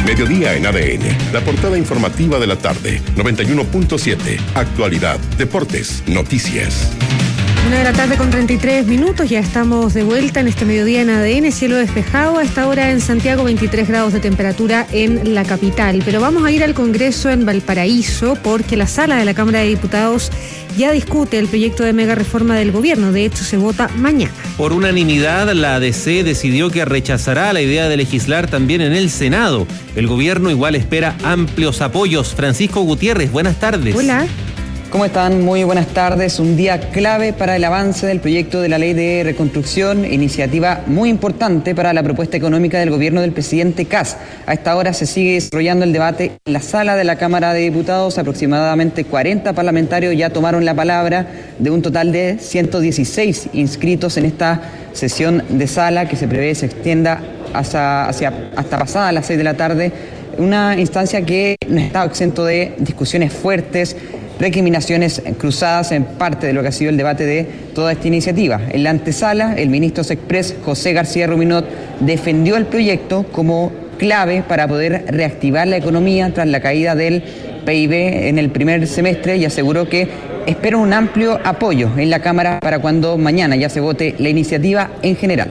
Mediodía en ADN, la portada informativa de la tarde, 91.7, actualidad, deportes, noticias. 1:33 ya estamos de vuelta en este mediodía en ADN, cielo despejado, a esta hora en Santiago 23 grados de temperatura en la capital, pero vamos a ir al Congreso en Valparaíso porque la sala de la Cámara de Diputados ya discute el proyecto de mega reforma del gobierno, de hecho se vota mañana. Por unanimidad, la ADC decidió que rechazará la idea de legislar también en el Senado. El gobierno igual espera amplios apoyos. Francisco Gutiérrez, buenas tardes. Hola. ¿Cómo están? Muy buenas tardes. Un día clave para el avance del proyecto de la ley de reconstrucción, iniciativa muy importante para la propuesta económica del gobierno del presidente Kast. A esta hora se sigue desarrollando el debate en la sala de la Cámara de Diputados. Aproximadamente 40 parlamentarios ya tomaron la palabra, de un total de 116 inscritos en esta sesión de sala que se prevé se extienda hasta pasada las 6 de la tarde. Una instancia que no está exento de discusiones fuertes, recriminaciones cruzadas en parte de lo que ha sido el debate de toda esta iniciativa. En la antesala, el ministro Sexpress, José García Ruminot, defendió el proyecto como clave para poder reactivar la economía tras la caída del PIB en el primer semestre y aseguró que espera un amplio apoyo en la Cámara para cuando mañana ya se vote la iniciativa en general.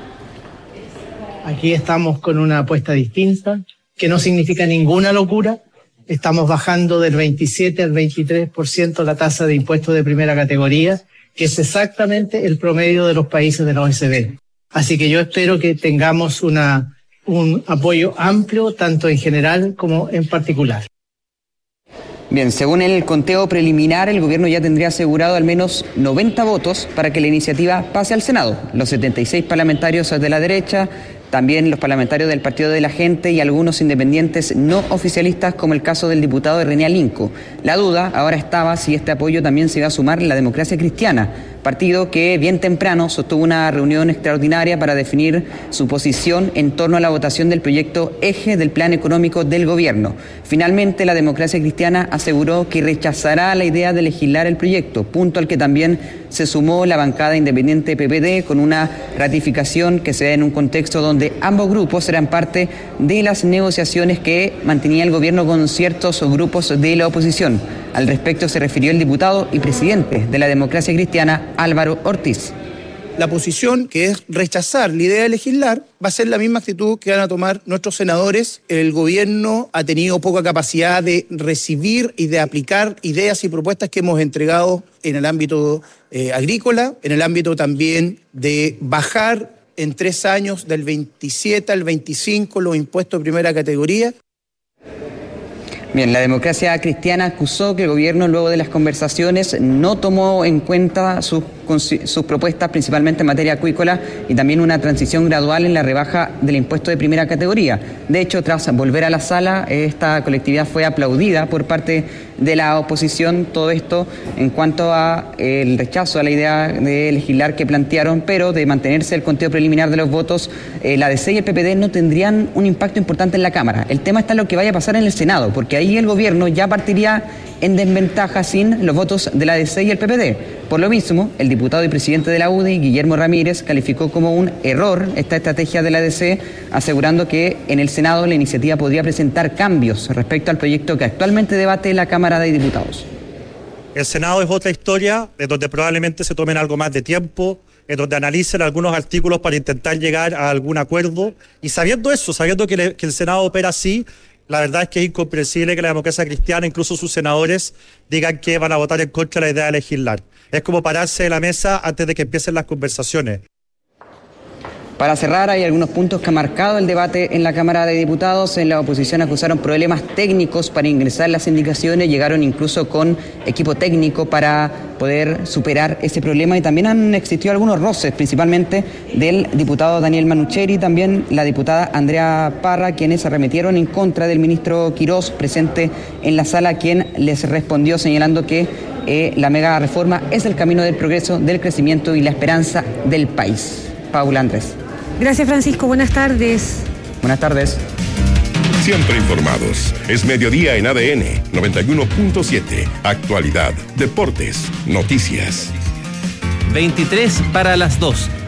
Aquí estamos con una apuesta distinta, que no significa ninguna locura. Estamos bajando del 27 al 23% la tasa de impuestos de primera categoría, que es exactamente el promedio de los países de la OECD. Así que yo espero que tengamos un apoyo amplio, tanto en general como en particular. Bien, según el conteo preliminar, el gobierno ya tendría asegurado al menos 90 votos para que la iniciativa pase al Senado. Los 76 parlamentarios de la derecha, también los parlamentarios del Partido de la Gente y algunos independientes no oficialistas, como el caso del diputado René Alinco. La duda ahora estaba si este apoyo también se iba a sumar la Democracia Cristiana, partido que bien temprano sostuvo una reunión extraordinaria para definir su posición en torno a la votación del proyecto eje del plan económico del gobierno. Finalmente, la Democracia Cristiana aseguró que rechazará la idea de legislar el proyecto, punto al que también se sumó la bancada independiente PPD con una ratificación que se da en un contexto donde ambos grupos eran parte de las negociaciones que mantenía el gobierno con ciertos grupos de la oposición. Al respecto se refirió el diputado y presidente de la Democracia Cristiana, Álvaro Ortiz. La posición, que es rechazar la idea de legislar, va a ser la misma actitud que van a tomar nuestros senadores. El gobierno ha tenido poca capacidad de recibir y de aplicar ideas y propuestas que hemos entregado en el ámbito agrícola, en el ámbito también de bajar en 3 años del 27 al 25 los impuestos de primera categoría. Bien, la Democracia Cristiana acusó que el gobierno, luego de las conversaciones, no tomó en cuenta sus propuestas, principalmente en materia acuícola, y también una transición gradual en la rebaja del impuesto de primera categoría. De hecho, tras volver a la sala, esta colectividad fue aplaudida por parte de la oposición. Todo esto en cuanto a el rechazo a la idea de legislar que plantearon, pero de mantenerse el conteo preliminar de los votos, la ADC y el PPD no tendrían un impacto importante en la Cámara. El tema está en lo que vaya a pasar en el Senado, porque ahí el gobierno ya partiría en desventaja sin los votos de la ADC y el PPD. Por lo mismo, el diputado y presidente de la UDI, Guillermo Ramírez, calificó como un error esta estrategia de la ADC, asegurando que en el Senado la iniciativa podría presentar cambios respecto al proyecto que actualmente debate la Cámara de Diputados. El Senado es otra historia, en donde probablemente se tomen algo más de tiempo, en donde analicen algunos artículos para intentar llegar a algún acuerdo. Y sabiendo eso, sabiendo que el Senado opera así, la verdad es que es incomprensible que la Democracia Cristiana, incluso sus senadores, digan que van a votar en contra de la idea de legislar. Es como pararse de la mesa antes de que empiecen las conversaciones. Para cerrar, hay algunos puntos que ha marcado el debate en la Cámara de Diputados. En la oposición acusaron problemas técnicos para ingresar las indicaciones, llegaron incluso con equipo técnico para poder superar ese problema, y también han existido algunos roces, principalmente del diputado Daniel Manucheri, también la diputada Andrea Parra, quienes arremetieron en contra del ministro Quirós, presente en la sala, quien les respondió señalando que la mega reforma es el camino del progreso, del crecimiento y la esperanza del país. Paula Andrés. Gracias, Francisco. Buenas tardes. Buenas tardes. Siempre informados. Es mediodía en ADN 91.7. Actualidad, deportes, noticias. 23 para las 2.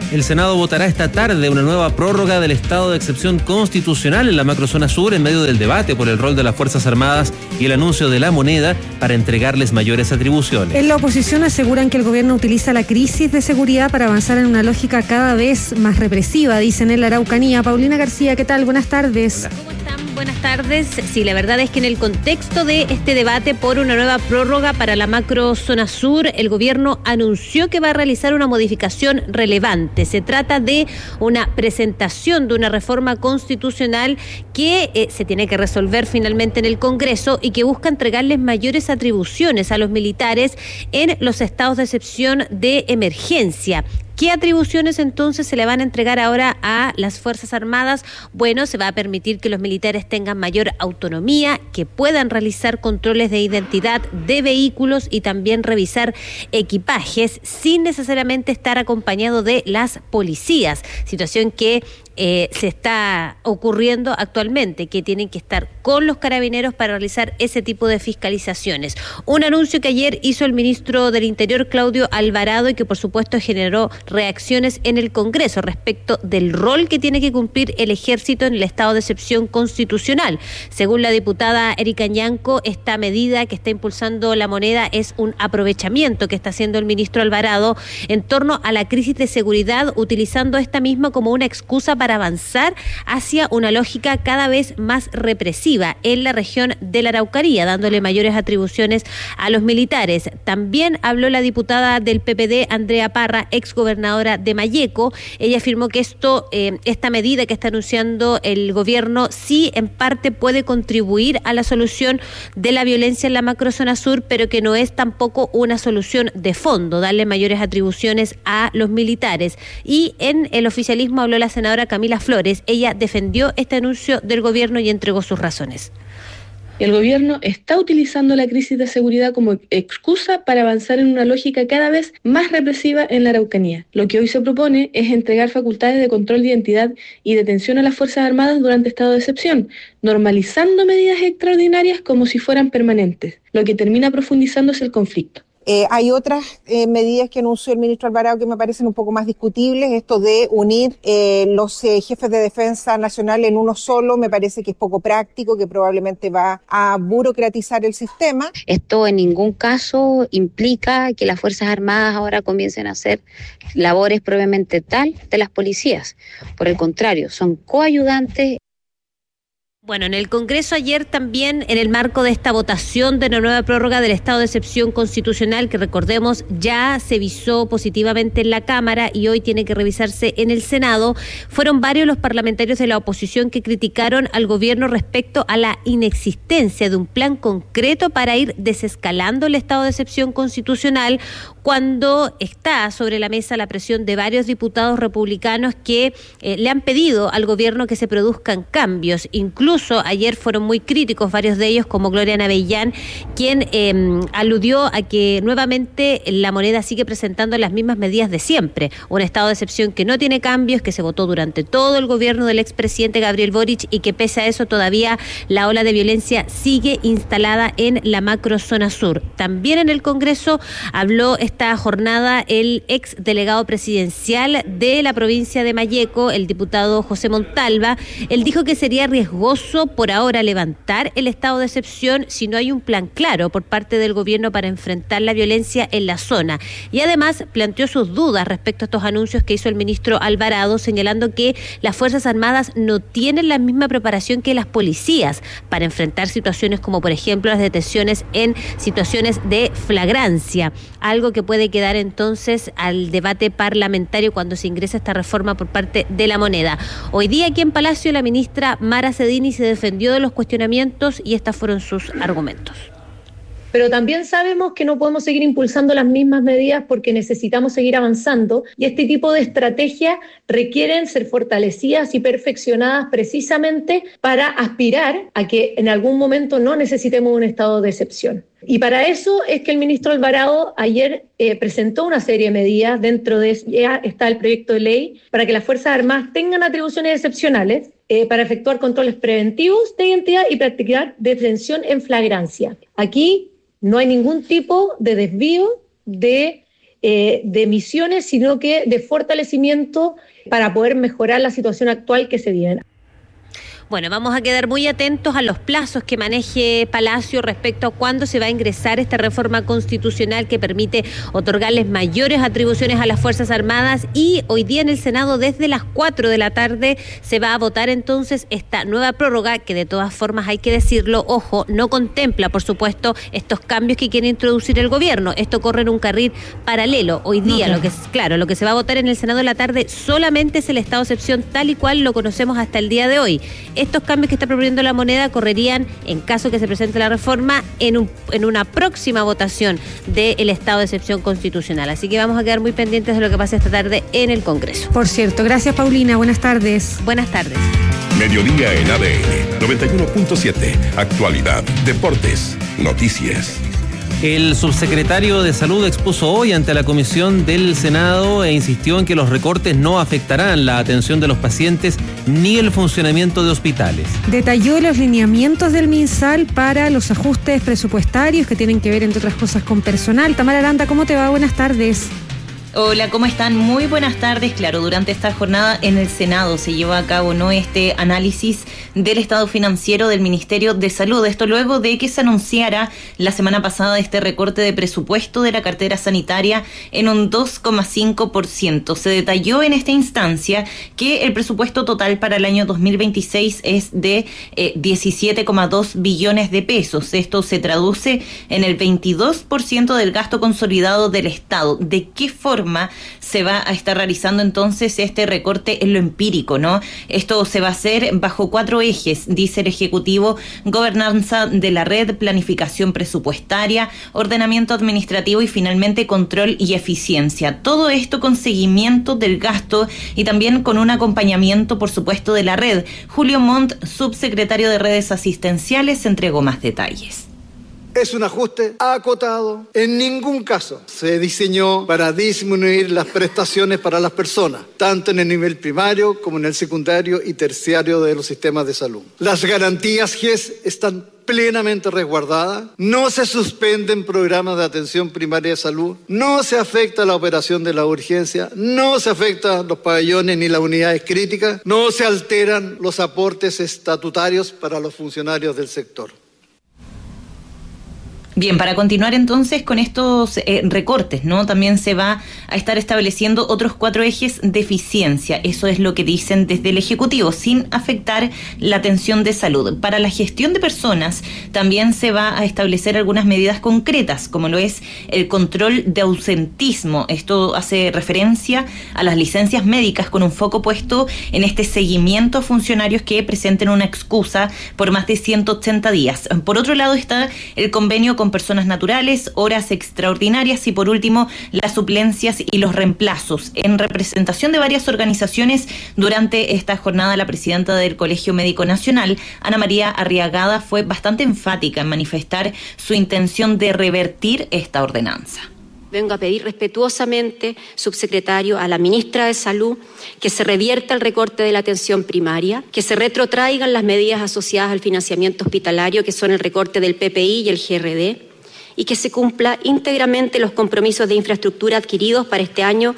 El Senado votará esta tarde una nueva prórroga del estado de excepción constitucional en la macrozona sur en medio del debate por el rol de las Fuerzas Armadas y el anuncio de la moneda para entregarles mayores atribuciones. En la oposición aseguran que el gobierno utiliza la crisis de seguridad para avanzar en una lógica cada vez más represiva, dicen en la Araucanía. Paulina García, ¿qué tal? Buenas tardes. Hola. ¿Cómo están? Buenas tardes. Sí, la verdad es que en el contexto de este debate por una nueva prórroga para la macrozona sur, el gobierno anunció que va a realizar una modificación relevante. Se trata de una presentación de una reforma constitucional que se tiene que resolver finalmente en el Congreso y que busca entregarles mayores atribuciones a los militares en los estados de excepción de emergencia. ¿Qué atribuciones entonces se le van a entregar ahora a las Fuerzas Armadas? Bueno, se va a permitir que los militares tengan mayor autonomía, que puedan realizar controles de identidad de vehículos y también revisar equipajes sin necesariamente estar acompañado de las policías, situación que se está ocurriendo actualmente, que tienen que estar con los carabineros para realizar ese tipo de fiscalizaciones. Un anuncio que ayer hizo el ministro del Interior, Claudio Alvarado, y que por supuesto generó reacciones en el Congreso respecto del rol que tiene que cumplir el ejército en el estado de excepción constitucional. Según la diputada Erika Ñanco, esta medida que está impulsando la moneda es un aprovechamiento que está haciendo el ministro Alvarado en torno a la crisis de seguridad, utilizando esta misma como una excusa para avanzar hacia una lógica cada vez más represiva en la región de la Araucanía, dándole mayores atribuciones a los militares. También habló la diputada del PPD, Andrea Parra, exgobernadora de Malleco. Ella afirmó que esta medida que está anunciando el gobierno sí en parte puede contribuir a la solución de la violencia en la macrozona sur, pero que no es tampoco una solución de fondo, darle mayores atribuciones a los militares. Y en el oficialismo habló la senadora Camila Flores. Ella defendió este anuncio del gobierno y entregó sus razones. El gobierno está utilizando la crisis de seguridad como excusa para avanzar en una lógica cada vez más represiva en la Araucanía. Lo que hoy se propone es entregar facultades de control de identidad y detención a las Fuerzas Armadas durante estado de excepción, normalizando medidas extraordinarias como si fueran permanentes, lo que termina profundizándose el conflicto. Hay otras medidas que anunció el ministro Alvarado que me parecen un poco más discutibles. Esto de unir los jefes de defensa nacional en uno solo me parece que es poco práctico, que probablemente va a burocratizar el sistema. Esto en ningún caso implica que las Fuerzas Armadas ahora comiencen a hacer labores propiamente tal de las policías. Por el contrario, son coayudantes. Bueno, en el Congreso ayer también, en el marco de esta votación de la nueva prórroga del estado de excepción constitucional, que recordemos ya se visó positivamente en la Cámara y hoy tiene que revisarse en el Senado, fueron varios los parlamentarios de la oposición que criticaron al gobierno respecto a la inexistencia de un plan concreto para ir desescalando el estado de excepción constitucional, cuando está sobre la mesa la presión de varios diputados republicanos que le han pedido al gobierno que se produzcan cambios. Incluso ayer fueron muy críticos varios de ellos, como Gloria Navellán, quien aludió a que nuevamente la moneda sigue presentando las mismas medidas de siempre. Un estado de excepción que no tiene cambios, que se votó durante todo el gobierno del expresidente Gabriel Boric y que pese a eso todavía la ola de violencia sigue instalada en la macrozona sur. También en el Congreso habló esta jornada el ex delegado presidencial de la provincia de Malleco, el diputado José Montalva. Él dijo que sería riesgoso por ahora levantar el estado de excepción si no hay un plan claro por parte del gobierno para enfrentar la violencia en la zona. Y además planteó sus dudas respecto a estos anuncios que hizo el ministro Alvarado, señalando que las Fuerzas Armadas no tienen la misma preparación que las policías para enfrentar situaciones como, por ejemplo, las detenciones en situaciones de flagrancia, algo que puede quedar entonces al debate parlamentario cuando se ingresa esta reforma por parte de la moneda. Hoy día aquí en Palacio la ministra Mara Cedini se defendió de los cuestionamientos y estos fueron sus argumentos. Pero también sabemos que no podemos seguir impulsando las mismas medidas porque necesitamos seguir avanzando y este tipo de estrategias requieren ser fortalecidas y perfeccionadas precisamente para aspirar a que en algún momento no necesitemos un estado de excepción. Y para eso es que el ministro Alvarado ayer presentó una serie de medidas, dentro de ya está el proyecto de ley para que las Fuerzas Armadas tengan atribuciones excepcionales para efectuar controles preventivos de identidad y practicar detención en flagrancia. Aquí no hay ningún tipo de desvío de de emisiones, sino que de fortalecimiento para poder mejorar la situación actual que se vive. Bueno, vamos a quedar muy atentos a los plazos que maneje Palacio respecto a cuándo se va a ingresar esta reforma constitucional que permite otorgarles mayores atribuciones a las Fuerzas Armadas, y hoy día en el Senado desde las 4 de la tarde se va a votar entonces esta nueva prórroga que, de todas formas, hay que decirlo, ojo, no contempla, por supuesto, estos cambios que quiere introducir el gobierno. Esto corre en un carril paralelo. Hoy día lo que se va a votar en el Senado en la tarde solamente es el estado de excepción tal y cual lo conocemos hasta el día de hoy. Estos cambios que está proponiendo la moneda correrían, en caso que se presente la reforma, en una próxima votación del estado de excepción constitucional. Así que vamos a quedar muy pendientes de lo que pase esta tarde en el Congreso. Por cierto, gracias Paulina, buenas tardes. Buenas tardes. Mediodía en ADN 91.7. Actualidad, deportes, noticias. El subsecretario de Salud expuso hoy ante la comisión del Senado e insistió en que los recortes no afectarán la atención de los pacientes ni el funcionamiento de hospitales. Detalló los lineamientos del MinSal para los ajustes presupuestarios que tienen que ver, entre otras cosas, con personal. Tamara Aranda, ¿cómo te va? Buenas tardes. Hola, ¿cómo están? Muy buenas tardes. Claro, durante esta jornada en el Senado se llevó a cabo este análisis del estado financiero del Ministerio de Salud. Esto luego de que se anunciara la semana pasada este recorte de presupuesto de la cartera sanitaria en un 2,5%. Se detalló en esta instancia que el presupuesto total para el año 2026 es de 17,2 billones de pesos. Esto se traduce en el 22% del gasto consolidado del Estado. ¿De qué forma se va a estar realizando entonces este recorte en lo empírico, ¿no? Esto se va a hacer bajo 4 ejes, dice el Ejecutivo: gobernanza de la red, planificación presupuestaria, ordenamiento administrativo y finalmente control y eficiencia. Todo esto con seguimiento del gasto y también con un acompañamiento, por supuesto, de la red. Julio Montt, subsecretario de Redes Asistenciales, entregó más detalles. Es un ajuste acotado. En ningún caso se diseñó para disminuir las prestaciones para las personas, tanto en el nivel primario como en el secundario y terciario de los sistemas de salud. Las garantías GES están plenamente resguardadas, no se suspenden programas de atención primaria de salud, no se afecta la operación de la urgencia, no se afectan los pabellones ni las unidades críticas, no se alteran los aportes estatutarios para los funcionarios del sector. Bien, para continuar entonces con estos recortes, ¿no? También se va a estar estableciendo otros 4 ejes de eficiencia. Eso es lo que dicen desde el Ejecutivo, sin afectar la atención de salud. Para la gestión de personas también se va a establecer algunas medidas concretas, como lo es el control de ausentismo. Esto hace referencia a las licencias médicas con un foco puesto en este seguimiento a funcionarios que presenten una excusa por más de 180 días. Por otro lado está el convenio con personas naturales, horas extraordinarias y por último las suplencias y los reemplazos. En representación de varias organizaciones durante esta jornada, la presidenta del Colegio Médico Nacional, Ana María Arriagada, fue bastante enfática en manifestar su intención de revertir esta ordenanza. Vengo a pedir respetuosamente, subsecretario, a la ministra de Salud que se revierta el recorte de la atención primaria, que se retrotraigan las medidas asociadas al financiamiento hospitalario, que son el recorte del PPI y el GRD, y que se cumpla íntegramente los compromisos de infraestructura adquiridos para este año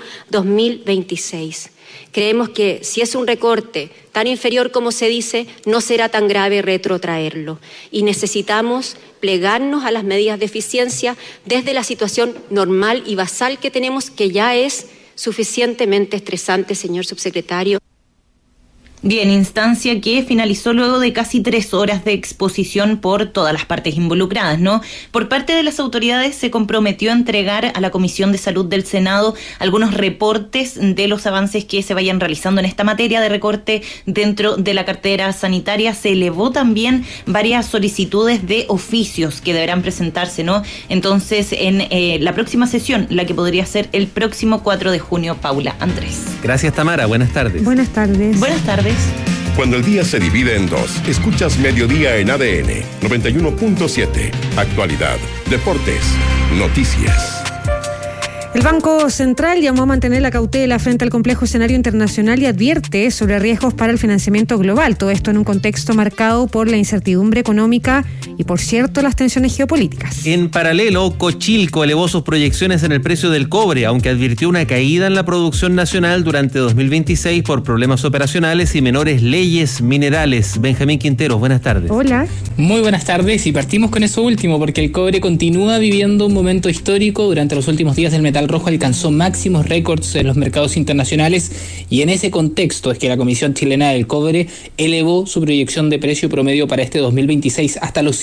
2026. Creemos que si es un recorte tan inferior como se dice, no será tan grave retrotraerlo. Y necesitamos plegarnos a las medidas de eficiencia desde la situación normal y basal que tenemos, que ya es suficientemente estresante, señor subsecretario. Bien, instancia que finalizó luego de casi 3 horas de exposición por todas las partes involucradas, ¿no? Por parte de las autoridades se comprometió a entregar a la Comisión de Salud del Senado algunos reportes de los avances que se vayan realizando en esta materia de recorte dentro de la cartera sanitaria. Se elevó también varias solicitudes de oficios que deberán presentarse, ¿no? Entonces, en la próxima sesión, la que podría ser el próximo 4 de junio, Paula Andrés. Gracias, Tamara. Buenas tardes. Buenas tardes. Buenas tardes. Cuando el día se divide en dos, escuchas Mediodía en ADN 91.7. Actualidad, deportes, noticias. El Banco Central llamó a mantener la cautela frente al complejo escenario internacional y advierte sobre riesgos para el financiamiento global. Todo esto en un contexto marcado por la incertidumbre económica y, por cierto, las tensiones geopolíticas. En paralelo, Cochilco elevó sus proyecciones en el precio del cobre, aunque advirtió una caída en la producción nacional durante 2026 por problemas operacionales y menores leyes minerales. Benjamín Quinteros, buenas tardes. Hola. Muy buenas tardes, y partimos con eso último, porque el cobre continúa viviendo un momento histórico. Durante los últimos días el metal rojo alcanzó máximos récords en los mercados internacionales, y en ese contexto es que la Comisión Chilena del Cobre elevó su proyección de precio promedio para este 2026 hasta los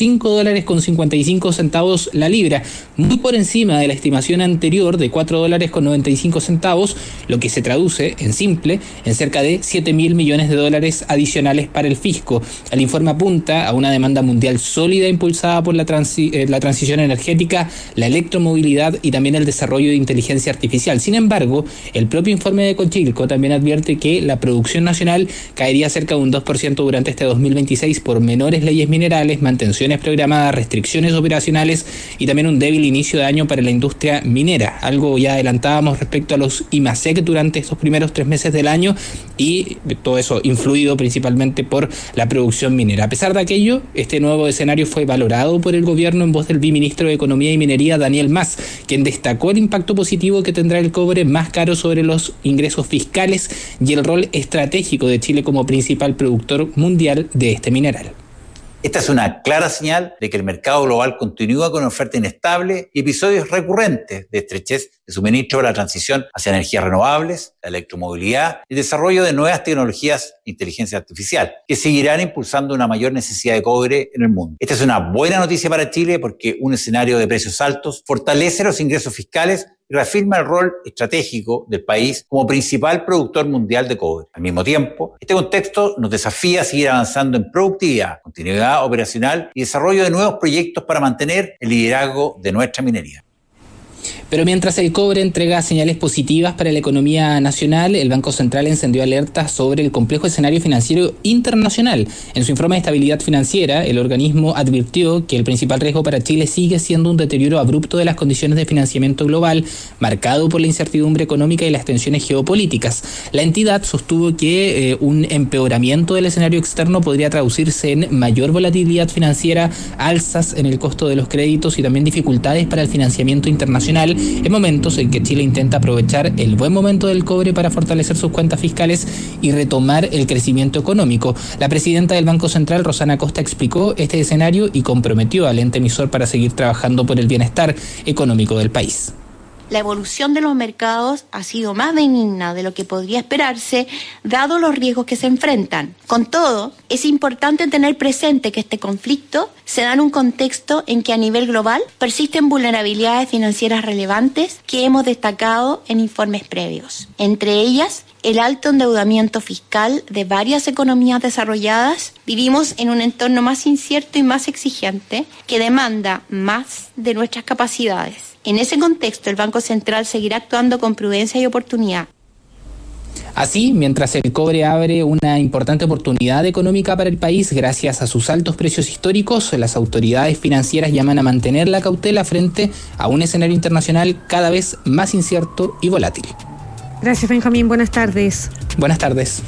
$5.55 la libra, muy por encima de la estimación anterior de $4.95, lo que se traduce en simple en cerca de $7.000 millones adicionales para el fisco. El informe apunta a una demanda mundial sólida impulsada por la transición energética, la electromovilidad y también el desarrollo de inteligencia artificial. Sin embargo, el propio informe de Cochilco también advierte que la producción nacional caería cerca de un 2% durante este 2026 por menores leyes minerales, mantenciones programadas, restricciones operacionales y también un débil inicio de año para la industria minera. Algo ya adelantábamos respecto a los IMASEC durante estos primeros 3 meses del año, y todo eso influido principalmente por la producción minera. A pesar de aquello, este nuevo escenario fue valorado por el gobierno en voz del viceministro de Economía y Minería, Daniel Mas, quien destacó el impacto positivo que tendrá el cobre más caro sobre los ingresos fiscales y el rol estratégico de Chile como principal productor mundial de este mineral. Esta es una clara señal de que el mercado global continúa con una oferta inestable y episodios recurrentes de estrechez de suministro para la transición hacia energías renovables, la electromovilidad y el desarrollo de nuevas tecnologías de inteligencia artificial, que seguirán impulsando una mayor necesidad de cobre en el mundo. Esta es una buena noticia para Chile, porque un escenario de precios altos fortalece los ingresos fiscales y reafirma el rol estratégico del país como principal productor mundial de cobre. Al mismo tiempo, este contexto nos desafía a seguir avanzando en productividad, continuidad operacional y desarrollo de nuevos proyectos para mantener el liderazgo de nuestra minería. Pero mientras el cobre entrega señales positivas para la economía nacional, el Banco Central encendió alertas sobre el complejo escenario financiero internacional. En su informe de estabilidad financiera, el organismo advirtió que el principal riesgo para Chile sigue siendo un deterioro abrupto de las condiciones de financiamiento global, marcado por la incertidumbre económica y las tensiones geopolíticas. La entidad sostuvo que un empeoramiento del escenario externo podría traducirse en mayor volatilidad financiera, alzas en el costo de los créditos y también dificultades para el financiamiento internacional, en momentos en que Chile intenta aprovechar el buen momento del cobre para fortalecer sus cuentas fiscales y retomar el crecimiento económico. La presidenta del Banco Central, Rosana Costa, explicó este escenario y comprometió al ente emisor para seguir trabajando por el bienestar económico del país. La evolución de los mercados ha sido más benigna de lo que podría esperarse, dado los riesgos que se enfrentan. Con todo, es importante tener presente que este conflicto se da en un contexto en que a nivel global persisten vulnerabilidades financieras relevantes que hemos destacado en informes previos. Entre ellas, el alto endeudamiento fiscal de varias economías desarrolladas. Vivimos en un entorno más incierto y más exigente que demanda más de nuestras capacidades. En ese contexto, el Banco Central seguirá actuando con prudencia y oportunidad. Así, mientras el cobre abre una importante oportunidad económica para el país gracias a sus altos precios históricos, las autoridades financieras llaman a mantener la cautela frente a un escenario internacional cada vez más incierto y volátil. Gracias, Benjamín. Buenas tardes. Buenas tardes.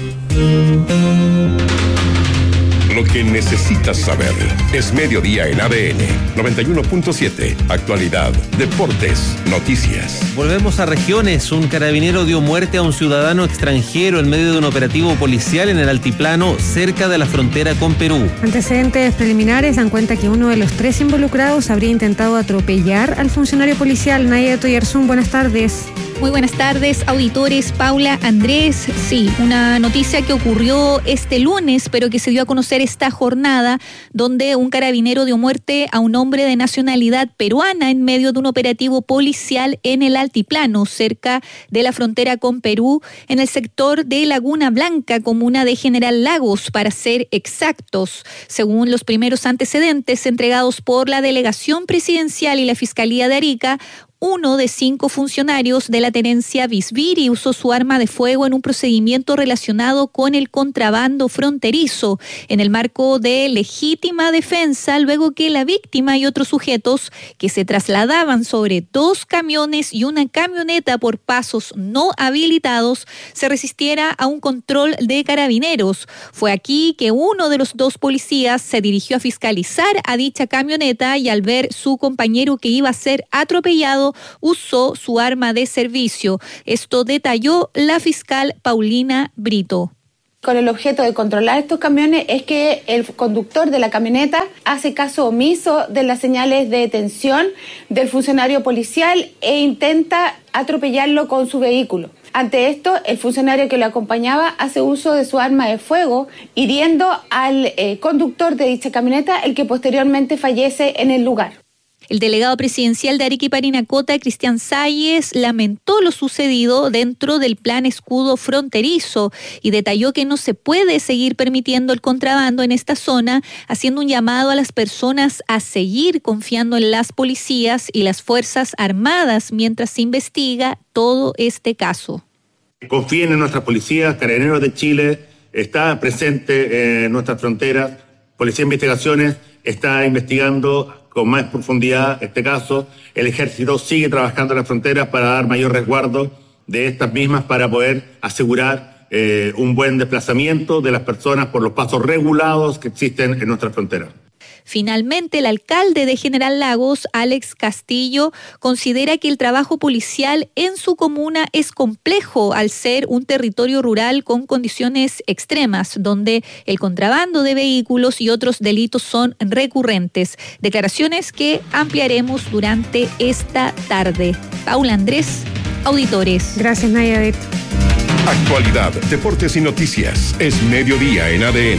Lo que necesitas saber es Mediodía en ADN 91.7. Actualidad, deportes, noticias. Volvemos a regiones. Un carabinero dio muerte a un ciudadano extranjero en medio de un operativo policial en el altiplano cerca de la frontera con Perú. Antecedentes preliminares dan cuenta que uno de los 3 involucrados habría intentado atropellar al funcionario policial. Naya Toyarzún, buenas tardes. Muy buenas tardes, auditores. Paula, Andrés, sí, una noticia que ocurrió este lunes, pero que se dio a conocer esta jornada, donde un carabinero dio muerte a un hombre de nacionalidad peruana en medio de un operativo policial en el altiplano, cerca de la frontera con Perú, en el sector de Laguna Blanca, comuna de General Lagos, para ser exactos. Según los primeros antecedentes entregados por la Delegación Presidencial y la Fiscalía de Arica, uno de 5 funcionarios de la tenencia Visviri usó su arma de fuego en un procedimiento relacionado con el contrabando fronterizo, en el marco de legítima defensa, luego que la víctima y otros sujetos que se trasladaban sobre 2 camiones y una camioneta por pasos no habilitados se resistiera a un control de carabineros. Fue aquí que uno de los 2 policías se dirigió a fiscalizar a dicha camioneta y al ver su compañero que iba a ser atropellado, usó su arma de servicio. Esto detalló la fiscal Paulina Brito. Con el objeto de controlar estos camiones es que el conductor de la camioneta hace caso omiso de las señales de detención del funcionario policial e intenta atropellarlo con su vehículo. Ante esto, el funcionario que lo acompañaba hace uso de su arma de fuego, hiriendo al conductor de dicha camioneta, el que posteriormente fallece en el lugar. El delegado presidencial de Arequipa Parinacota, Cristian Salles, lamentó lo sucedido dentro del plan escudo fronterizo y detalló que no se puede seguir permitiendo el contrabando en esta zona, haciendo un llamado a las personas a seguir confiando en las policías y las Fuerzas Armadas mientras se investiga todo este caso. Confíen en nuestras policías. Carabineros de Chile está presente en nuestras fronteras. Policía de Investigaciones está investigando con más profundidad este caso. El Ejército sigue trabajando en las fronteras para dar mayor resguardo de estas mismas, para poder asegurar un buen desplazamiento de las personas por los pasos regulados que existen en nuestras fronteras. Finalmente, el alcalde de General Lagos, Alex Castillo, considera que el trabajo policial en su comuna es complejo al ser un territorio rural con condiciones extremas, donde el contrabando de vehículos y otros delitos son recurrentes. Declaraciones que ampliaremos durante esta tarde. Paula Andrés, Auditores. Gracias, Nayadet. Actualidad, deportes y noticias. Es mediodía en ADN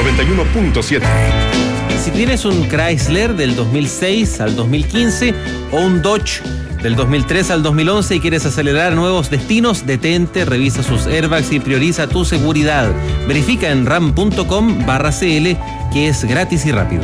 91.7. Si tienes un Chrysler del 2006 al 2015 o un Dodge del 2003 al 2011 y quieres acelerar nuevos destinos, detente, revisa sus airbags y prioriza tu seguridad. Verifica en ram.com/cl, que es gratis y rápido.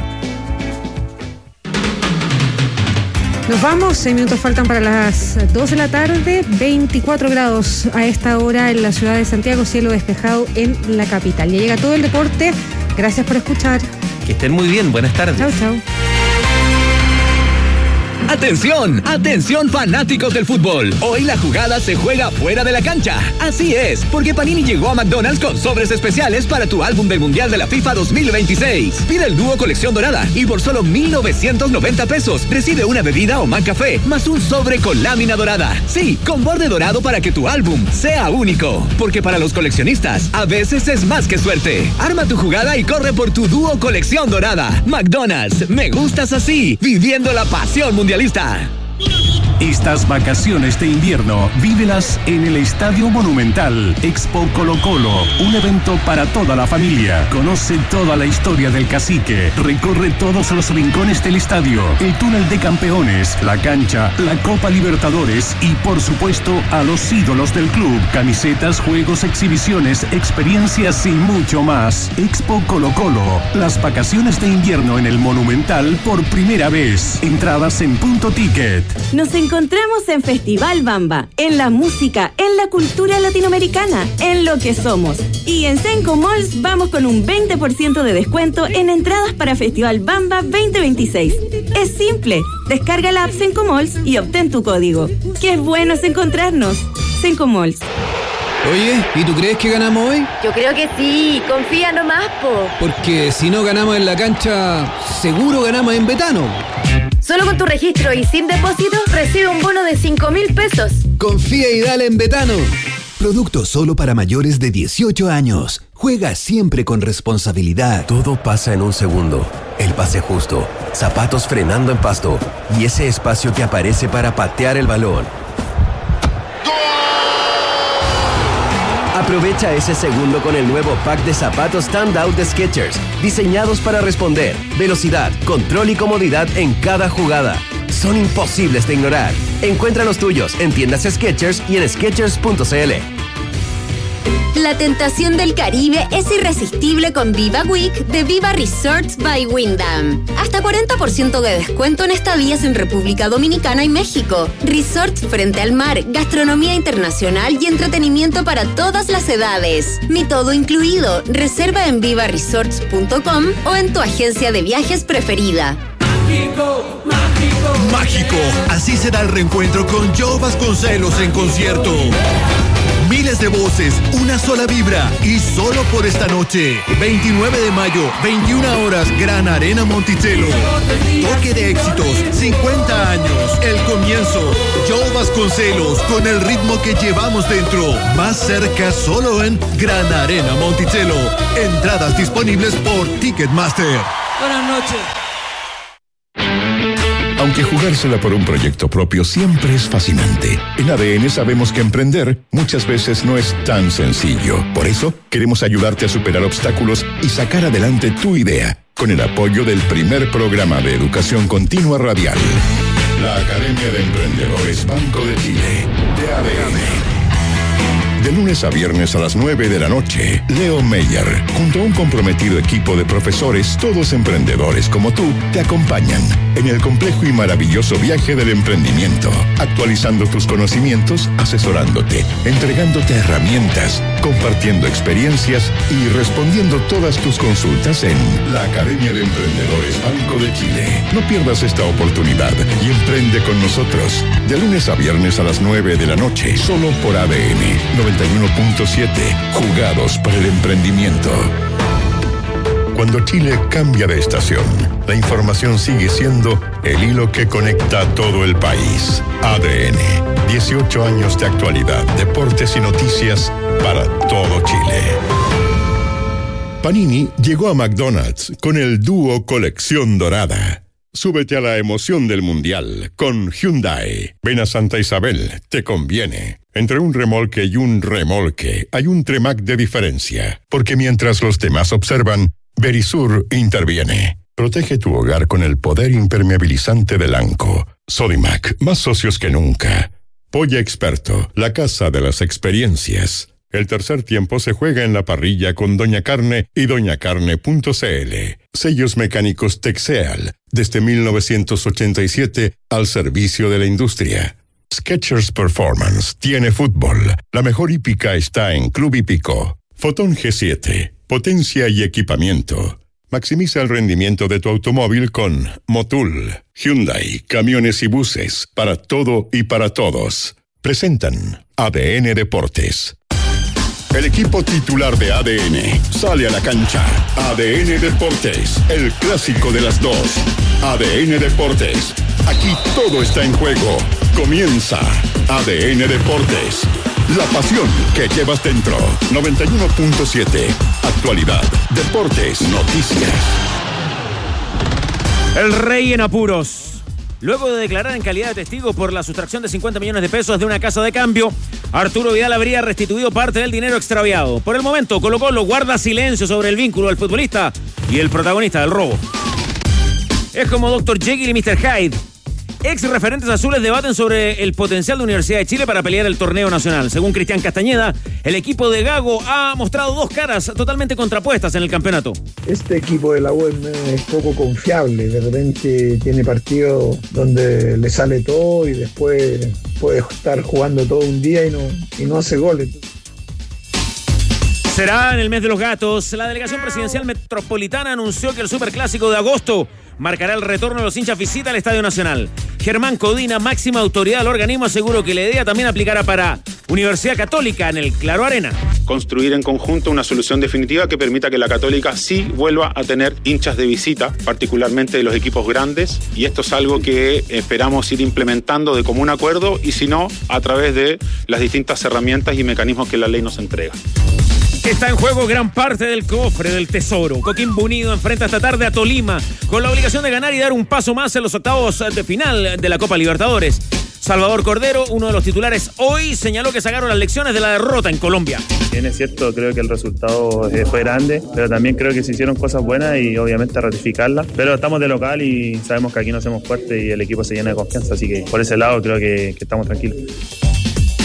Nos vamos, 6 minutos faltan para las 2 de la tarde, 24 grados a esta hora en la ciudad de Santiago, cielo despejado en la capital. Ya llega todo el deporte, gracias por escuchar. Que estén muy bien, buenas tardes. Chau, chau. ¡Atención! ¡Atención, fanáticos del fútbol! Hoy la jugada se juega fuera de la cancha. Así es, porque Panini llegó a McDonald's con sobres especiales para tu álbum del Mundial de la FIFA 2026. Pide el dúo colección dorada y por solo 1,990 pesos recibe una bebida o McCafé más un sobre con lámina dorada. Sí, con borde dorado para que tu álbum sea único. Porque para los coleccionistas, a veces es más que suerte. Arma tu jugada y corre por tu dúo colección dorada. McDonald's, me gustas así, viviendo la pasión mundialista. Estas vacaciones de invierno, vívelas en el Estadio Monumental. Expo Colo Colo, un evento para toda la familia. Conoce toda la historia del cacique. Recorre todos los rincones del estadio, el túnel de campeones, la cancha, la Copa Libertadores y, por supuesto, a los ídolos del club. Camisetas, juegos, exhibiciones, experiencias y mucho más. Expo Colo Colo, las vacaciones de invierno en el Monumental por primera vez. Entradas en Punto Ticket. Nos encontramos en Festival Bamba, en la música, en la cultura latinoamericana, en lo que somos. Y en Senco Malls vamos con un 20% de descuento en entradas para Festival Bamba 2026. Es simple, descarga la app Senco Malls y obtén tu código. ¡Qué bueno es encontrarnos! Senco Malls. Oye, ¿y tú crees que ganamos hoy? Yo creo que sí, confía nomás, po. Porque si no ganamos en la cancha, seguro ganamos en Betano. Solo con tu registro y sin depósito, recibe un bono de 5,000 pesos. Confía y dale en Betano. Producto solo para mayores de 18 años. Juega siempre con responsabilidad. Todo pasa en un segundo. El pase justo, zapatos frenando en pasto y ese espacio que aparece para patear el balón. Aprovecha ese segundo con el nuevo pack de zapatos Standout de Skechers, diseñados para responder, velocidad, control y comodidad en cada jugada. Son imposibles de ignorar. Encuentra los tuyos en tiendas Skechers y en Skechers.cl. La tentación del Caribe es irresistible con Viva Week de Viva Resorts by Wyndham. Hasta 40% de descuento en estadías en República Dominicana y México. Resorts frente al mar, gastronomía internacional y entretenimiento para todas las edades. Mi todo incluido. Reserva en vivaresorts.com o en tu agencia de viajes preferida. Mágico, mágico. Mágico. Así será el reencuentro con Joe Vasconcelos en concierto. Miles de voces, una sola vibra y solo por esta noche. 29 de mayo, 21 horas, Gran Arena Monticello. Toque de éxitos, 50 años, el comienzo. Joe Vasconcelos con el ritmo que llevamos dentro. Más cerca solo en Gran Arena Monticello. Entradas disponibles por Ticketmaster. Buenas noches. Aunque jugársela por un proyecto propio siempre es fascinante, en ADN sabemos que emprender muchas veces no es tan sencillo. Por eso, queremos ayudarte a superar obstáculos y sacar adelante tu idea, con el apoyo del primer programa de educación continua radial. La Academia de Emprendedores Banco de Chile, de ADN. De lunes a viernes a las 9 de la noche, Leo Meyer, junto a un comprometido equipo de profesores, todos emprendedores como tú, te acompañan en el complejo y maravilloso viaje del emprendimiento, actualizando tus conocimientos, asesorándote, entregándote herramientas, compartiendo experiencias y respondiendo todas tus consultas en la Academia de Emprendedores Banco de Chile. No pierdas esta oportunidad y emprende con nosotros. De lunes a viernes a las 9 de la noche, solo por ADN 91.7, jugados para el emprendimiento. Cuando Chile cambia de estación, la información sigue siendo el hilo que conecta a todo el país. ADN, 18 años de actualidad, deportes y noticias para todo Chile. Panini llegó a McDonald's con el dúo Colección Dorada. Súbete a la emoción del Mundial con Hyundai. Ven a Santa Isabel, te conviene. Entre un remolque y un remolque hay un Tremac de diferencia, porque mientras los demás observan, Verisur interviene. Protege tu hogar con el poder impermeabilizante del ANCO. Sodimac, más socios que nunca. Polla Experto, la casa de las experiencias. El tercer tiempo se juega en la parrilla con Doña Carne y doñacarne.cl. Sellos mecánicos Texeal, desde 1987 al servicio de la industria. Skechers Performance tiene fútbol. La mejor hípica está en Club Hípico. Fotón G7, potencia y equipamiento. Maximiza el rendimiento de tu automóvil con Motul. Hyundai, camiones y buses, para todo y para todos. Presentan ADN Deportes. El equipo titular de ADN sale a la cancha. ADN Deportes, el clásico de las dos. ADN Deportes, aquí todo está en juego. Comienza ADN Deportes, la pasión que llevas dentro. 91.7, actualidad, deportes, noticias. El rey en apuros. Luego de declarar en calidad de testigo por la sustracción de 50 millones de pesos de una casa de cambio, Arturo Vidal habría restituido parte del dinero extraviado. Por el momento, Colo-Colo guarda silencio sobre el vínculo del futbolista y el protagonista del robo. Es como Dr. Jekyll y Mr. Hyde. Ex referentes azules debaten sobre el potencial de Universidad de Chile para pelear el torneo nacional. Según Cristian Castañeda, el equipo de Gago ha mostrado dos caras totalmente contrapuestas en el campeonato. Este equipo de la UEM es poco confiable. De repente tiene partidos donde le sale todo y después puede estar jugando todo un día y no hace goles. Será en el mes de los gatos. La delegación presidencial metropolitana anunció que el superclásico de agosto marcará el retorno de los hinchas visita al Estadio Nacional. Germán Codina, máxima autoridad del organismo, aseguró que la idea también aplicará para Universidad Católica en el Claro Arena. Construir en conjunto una solución definitiva que permita que la Católica sí vuelva a tener hinchas de visita, particularmente de los equipos grandes, y esto es algo que esperamos ir implementando de común acuerdo y si no, a través de las distintas herramientas y mecanismos que la ley nos entrega. Está en juego gran parte del cofre del tesoro. Coquimbo Unido enfrenta esta tarde a Tolima con la obligación de ganar y dar un paso más en los octavos de final de la Copa Libertadores. Salvador Cordero, uno de los titulares hoy, señaló que sacaron las lecciones de la derrota en Colombia. Bien, es cierto, creo que el resultado fue grande, pero también creo que se hicieron cosas buenas y obviamente ratificarlas. Pero estamos de local y sabemos que aquí nos hacemos fuerte y el equipo se llena de confianza, así que por ese lado creo que estamos tranquilos.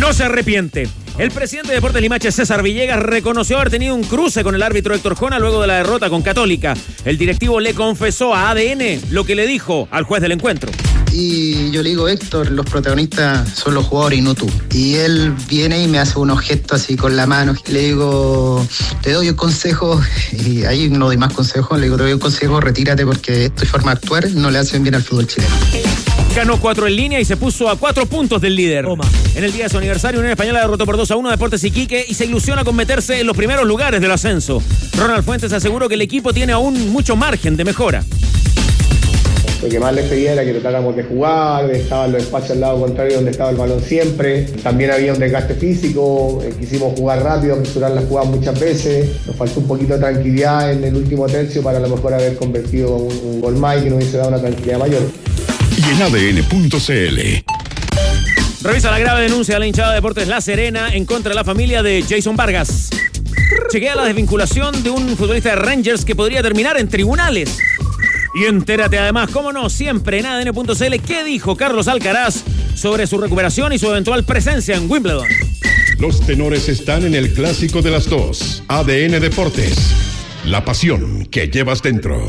no se arrepiente. El presidente de Deportes Limache, César Villegas, reconoció haber tenido un cruce con el árbitro Héctor Jona luego de la derrota con Católica. El directivo le confesó a ADN lo que le dijo al juez del encuentro. Y yo le digo, Héctor, los protagonistas son los jugadores y no tú. Y él viene y me hace unos gestos así con la mano. Le digo, te doy un consejo, y ahí no doy más consejos, le digo, te doy un consejo, retírate porque tu forma de actuar no le hacen bien al fútbol chileno. Ganó 4 en línea y se puso a 4 puntos del líder. En el día de su aniversario, Unión Española derrotó por 2-1 a Deportes Iquique y se ilusiona con meterse en los primeros lugares del ascenso. Ronald Fuentes aseguró que el equipo tiene aún mucho margen de mejora. Lo que más les pedía era que tratáramos de jugar, estaban los espacios al lado contrario donde estaba el balón siempre. También había un desgaste físico, quisimos jugar rápido, apresurar las jugadas muchas veces. Nos faltó un poquito de tranquilidad en el último tercio para a lo mejor haber convertido un gol más y que nos hubiese dado una tranquilidad mayor. Y en ADN.cl. Revisa la grave denuncia de la hinchada de Deportes La Serena en contra de la familia de Jason Vargas. Chequea la desvinculación de un futbolista de Rangers que podría terminar en tribunales. Y entérate además, cómo no, siempre en ADN.cl, qué dijo Carlos Alcaraz sobre su recuperación y su eventual presencia en Wimbledon. Los tenores están en el clásico de las 2. ADN Deportes. La pasión que llevas dentro.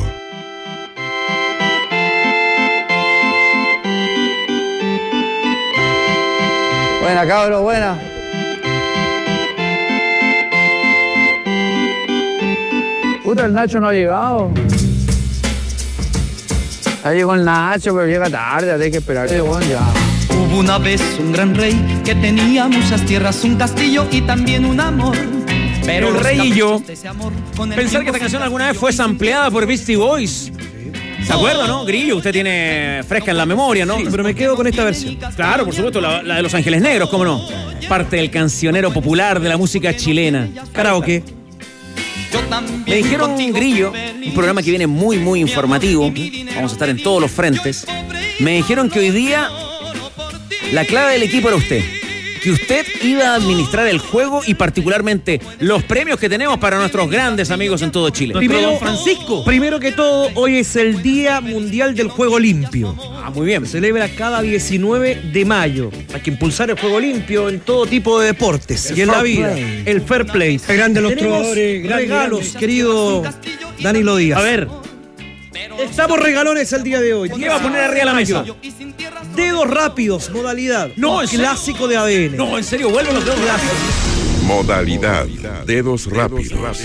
Buena, cabros, buena. Puta, el Nacho no ha llegado. Ya llegó el Nacho, pero llega tarde, hay que esperar. Bueno, ya. Hubo una vez un gran rey que tenía muchas tierras, un castillo y también un amor. Pero el rey y yo, pensar que esta canción alguna vez fue sampleada por Beastie Boys. ¿Se acuerda, no? Grillo, usted tiene fresca en la memoria, ¿no? Sí, pero me quedo con esta versión. Claro, por supuesto, la de Los Ángeles Negros, ¿cómo no? Parte del cancionero popular de la música chilena. Karaoke. Me dijeron, Grillo, un programa que viene muy, muy informativo. Vamos a estar en todos los frentes. Me dijeron que hoy día la clave del equipo era usted. Que usted iba a administrar el juego y particularmente los premios que tenemos para nuestros grandes amigos en todo Chile. Primero, Francisco. Primero que todo, hoy es el Día Mundial del Juego Limpio. Ah, muy bien. Se celebra cada 19 de mayo. Hay que impulsar el juego limpio en todo tipo de deportes y en la vida. El fair play. Grande los trovadores. Regalos, querido Danilo Díaz. A ver. Estamos regalones el día de hoy. ¿Qué va a poner arriba de la mesa? Dedos rápidos, modalidad. No, clásico de ADN. No, en serio, vuelven los dedos rápidos. Modalidad. Dedos rápidos.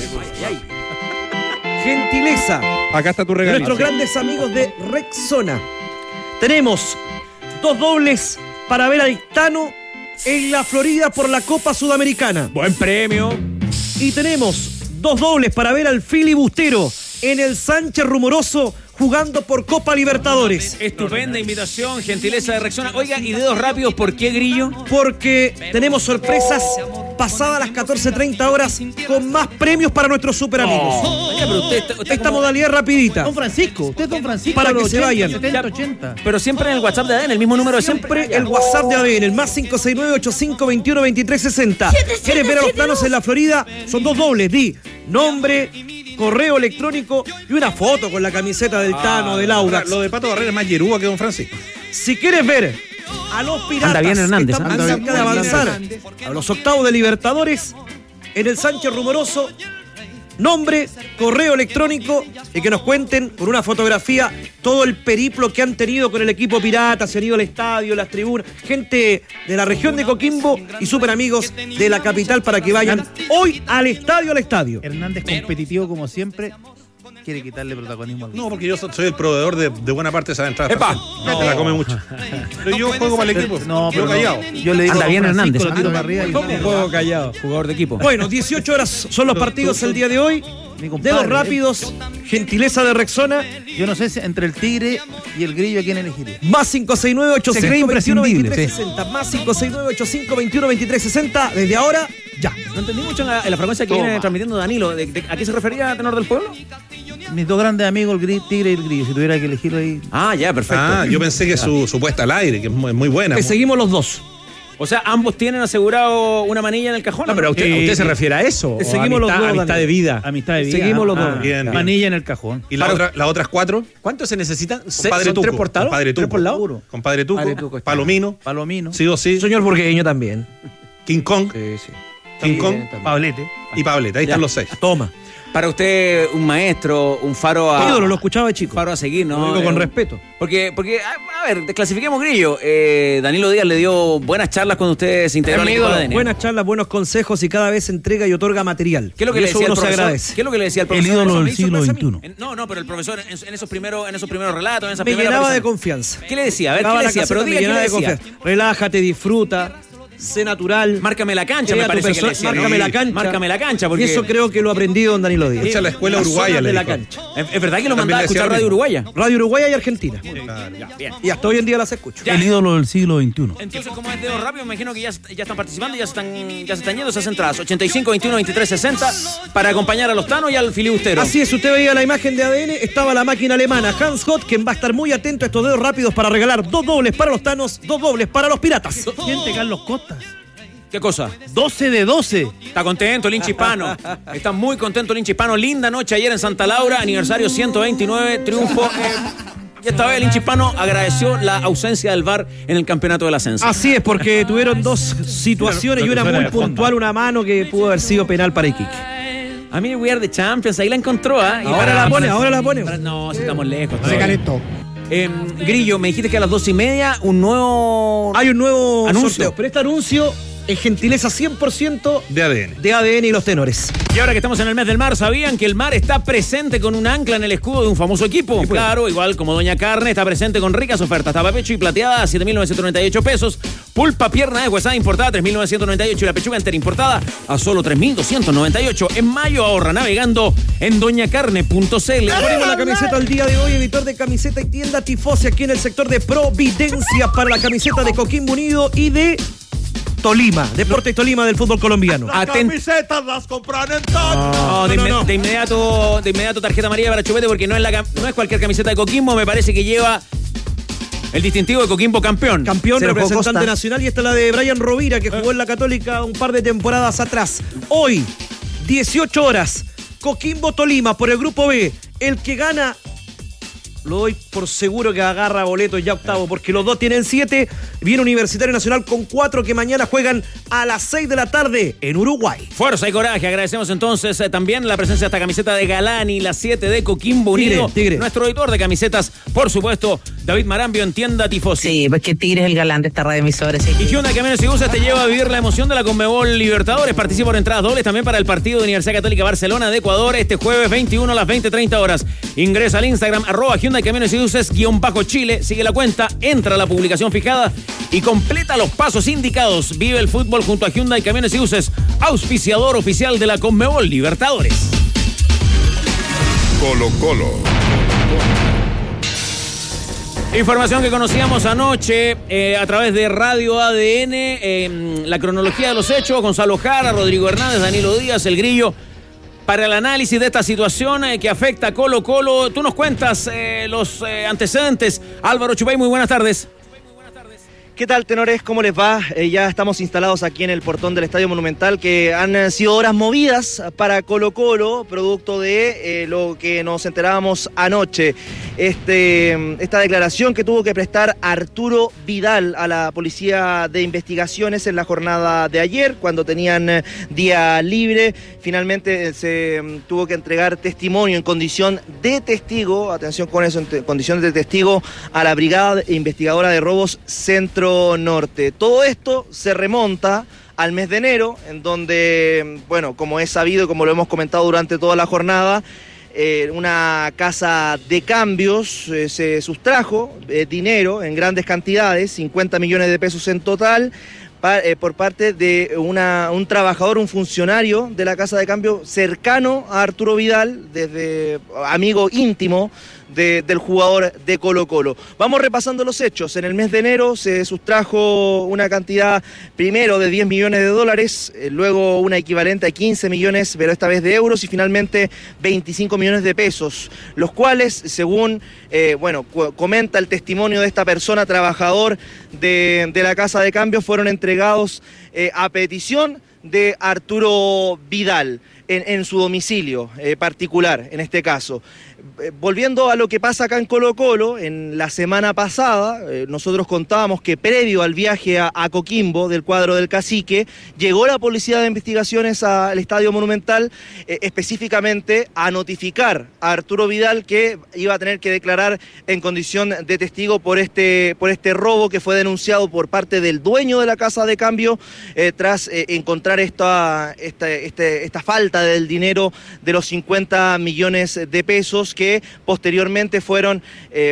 Gentileza. Acá está tu regalo. Nuestros grandes amigos de Rexona. Tenemos 2 dobles para ver al Tano en la Florida por la Copa Sudamericana. Buen premio. Y tenemos 2 dobles para ver al filibustero en el Sánchez Rumoroso jugando por Copa Libertadores. Estupenda invitación, gentileza de Rexona. Oiga, ¿y dedos rápidos por qué, Grillo? Porque tenemos sorpresas pasadas las 14:30 horas con más premios para nuestros super amigos. Oiga, pero usted esta modalidad rapidita. Don Francisco, usted es Don Francisco. Para que 80, se vayan. 70, 80. Pero siempre en el WhatsApp de ADN, el mismo número de siempre. El WhatsApp de ADN, el más 569-8521-2360. ¿Quieres ver a los planos en la Florida? Son 2 dobles, di nombre, correo electrónico y una foto con la camiseta del Tano, del Audax. Lo de Pato Barrera es más yerúa que Don Francisco. Si quieres ver a los piratas anda bien Hernández, que están cerca de avanzar a los octavos de Libertadores en el Sánchez Rumoroso, nombre, correo electrónico y que nos cuenten con una fotografía todo el periplo que han tenido con el equipo pirata, se han ido al estadio, las tribunas, gente de la región de Coquimbo y súper amigos de la capital para que vayan hoy al estadio. Hernández, competitivo como siempre, quiere quitarle protagonismo al... No, porque yo soy el proveedor de buena parte de esa entrada. ¡Epa! No, la come mucho. Pero yo juego para el equipo. No, pero callado. Yo le digo, anda bien Hernández. ¿Cómo juego callado? Jugador de equipo. Bueno, 18 horas son los partidos el día de hoy. Dedos rápidos, gentileza de Rexona. Yo no sé si entre el Tigre y el Grillo a quién elegiría. Más 569-8521-2360. Más 569-8521-2360. Desde ahora, ya. No entendí mucho en la frecuencia que viene transmitiendo Danilo. ¿A qué se refería, tenor del pueblo? Mis 2 grandes amigos, el Tigre y el Grillo. Si tuviera que elegir ahí. Ah, ya, perfecto. Yo pensé que su puesta al aire, que es muy buena. Que seguimos los 2. O sea, ambos tienen asegurado una manilla en el cajón. No, pero usted se refiere a eso. Seguimos los dos. Amistad de vida. Amistad de vida. Seguimos los dos. Bien. Manilla en el cajón. ¿Y las otras 4? ¿Cuánto se necesitan? Compadre Tuco. 3 por lado. Compadre Tuco. ¿3 por lado? Compadre Tuco. Palomino. Palomino. Sí o sí. Señor Burgueño también. King Kong. Sí. King Kong, Pablete. Y Pablete, ahí están los 6. Toma. Para usted, un maestro, un faro a... Ídolo, lo escuchaba de chico. Faro a seguir, ¿no? Lo digo con respeto. Porque a ver, desclasifiquemos Grillo. Danilo Díaz le dio buenas charlas cuando usted se integró al equipo de ADN. Buenas charlas, buenos consejos y cada vez entrega y otorga material. ¿Qué es lo que le decía el profesor? ¿Qué es lo que le decía el profesor? El ídolo del siglo XXI. No, pero el profesor en esos primeros relatos, en esa me primera llenaba persona, de confianza. ¿Qué le decía? A ver, ¿qué le decía? Pero diga, ¿qué le decía? Relájate, disfruta. Sé natural. Márcame la cancha, me parece que le decía. Márcame la cancha. Márcame la cancha. Porque... Y eso creo que lo aprendí don Danilo Díaz. Escucha la escuela uruguaya, de la dijo. cancha. ¿Es verdad que lo mandaba a escuchar Radio Uruguaya? Radio Uruguaya y Argentina. Claro. Bien. Y hasta hoy en día las escucho. El ídolo del siglo XXI. Entonces, como es dedo rápido, me imagino que ya están participando, ya se están yendo esas entradas. 85, 21, 23, 60 para acompañar a los Tano y al filibustero. Así es, usted veía la imagen de ADN, estaba la máquina alemana Hans Hott, quien va a estar muy atento a estos dedos rápidos para regalar 2 dobles para los Tanos, 2 dobles para los Piratas. Siente Carlos Costas. ¿Qué cosa? 12 de 12. Está contento el hincha hispano. Está muy contento el hincha hispano. Linda noche ayer en Santa Laura, aniversario 129, triunfo. Y esta vez el hincha hispano agradeció la ausencia del VAR en el campeonato del ascenso. Así es, porque tuvieron 2 situaciones y una muy puntual, una mano que pudo haber sido penal para Iquique. A mí We Are the Champions, ahí la encontró, ¿eh? Ahora la pone. No, si estamos lejos. Se calentó. Grillo, me dijiste que a las 2:30 hay un nuevo anuncio. sorteo. Pero este anuncio es gentileza 100% de ADN. De ADN y los tenores. Y ahora que estamos en el mes del mar, ¿sabían que el mar está presente con un ancla en el escudo de un famoso equipo? Claro, igual como Doña Carne, está presente con ricas ofertas. Tapa pecho y plateada a 7.998 pesos. Pulpa pierna deshuesada importada 3.998 y la pechuga entera importada a solo 3.298. En mayo ahorra navegando en doñacarne.cl. Ponemos la camiseta al día de hoy, editor de camiseta y tienda Tifosi aquí en el sector de Providencia para la camiseta de Coquimbo Unido y de Tolima, Deportes Tolima del fútbol colombiano. Las camisetas las compran en todo. No. De inmediato tarjeta amarilla para Chupete porque no es cualquier camiseta de Coquimbo, me parece que lleva el distintivo de Coquimbo campeón. Campeón, representante nacional, y esta es la de Brian Rovira, que jugó en la Católica un par de temporadas atrás. Hoy, 18 horas, Coquimbo Tolima por el grupo B. El que gana, lo doy por seguro que agarra boletos ya octavo, porque los dos tienen 7. Viene Universitario Nacional con 4 que mañana juegan a las 6 de la tarde en Uruguay. Fuerza y coraje. Agradecemos entonces también la presencia de esta camiseta de Galani, la 7 de Coquimbo Unido. Tigre. Nuestro editor de camisetas, por supuesto, David Marambio en tienda Tifosi. Sí, pues que Tigre es el galán de esta radio emisora. Sí. Y Hyundai Camiones y Buses te lleva a vivir la emoción de la Conmebol Libertadores. Participa por entradas dobles también para el partido de Universidad Católica Barcelona de Ecuador este jueves 21 a las 20:30 horas. Ingresa al Instagram @Hyundai Camiones y Buses _Chile. Sigue la cuenta, entra a la publicación fijada y completa los pasos indicados. Vive el fútbol junto a Hyundai Camiones y Buses, auspiciador oficial de la Conmebol Libertadores. Colo Colo. Información que conocíamos anoche a través de Radio ADN, la cronología de los hechos, Gonzalo Jara, Rodrigo Hernández, Danilo Díaz, El Grillo, para el análisis de esta situación que afecta a Colo Colo. Tú nos cuentas los antecedentes. Álvaro Chupay, muy buenas tardes. ¿Qué tal, tenores? ¿Cómo les va? Ya estamos instalados aquí en el portón del Estadio Monumental, que han sido horas movidas para Colo Colo, producto de lo que nos enterábamos anoche. Esta declaración que tuvo que prestar Arturo Vidal a la Policía de Investigaciones en la jornada de ayer, cuando tenían día libre. Finalmente se tuvo que entregar testimonio en condición de testigo, atención con eso, en condición de testigo, a la Brigada Investigadora de Robos Centro Norte. Todo esto se remonta al mes de enero, en donde, bueno, como es sabido y como lo hemos comentado durante toda la jornada, una casa de cambios se sustrajo dinero en grandes cantidades, 50 millones de pesos en total, por parte de un trabajador, un funcionario de la casa de cambio cercano a Arturo Vidal, desde amigo íntimo del jugador de Colo Colo. Vamos repasando los hechos. En el mes de enero se sustrajo una cantidad primero de 10 millones de dólares, luego una equivalente a 15 millones, pero esta vez de euros, y finalmente 25 millones de pesos, los cuales, según comenta el testimonio de esta persona, trabajador de la casa de cambio, fueron entregados a petición de Arturo Vidal en su domicilio particular, en este caso. Volviendo a lo que pasa acá en Colo-Colo, en la semana pasada nosotros contábamos que previo al viaje a Coquimbo del cuadro del Cacique, llegó la Policía de Investigaciones al Estadio Monumental específicamente a notificar a Arturo Vidal que iba a tener que declarar en condición de testigo por este robo que fue denunciado por parte del dueño de la casa de cambio tras encontrar esta falta del dinero de los 50 millones de pesos que posteriormente fueron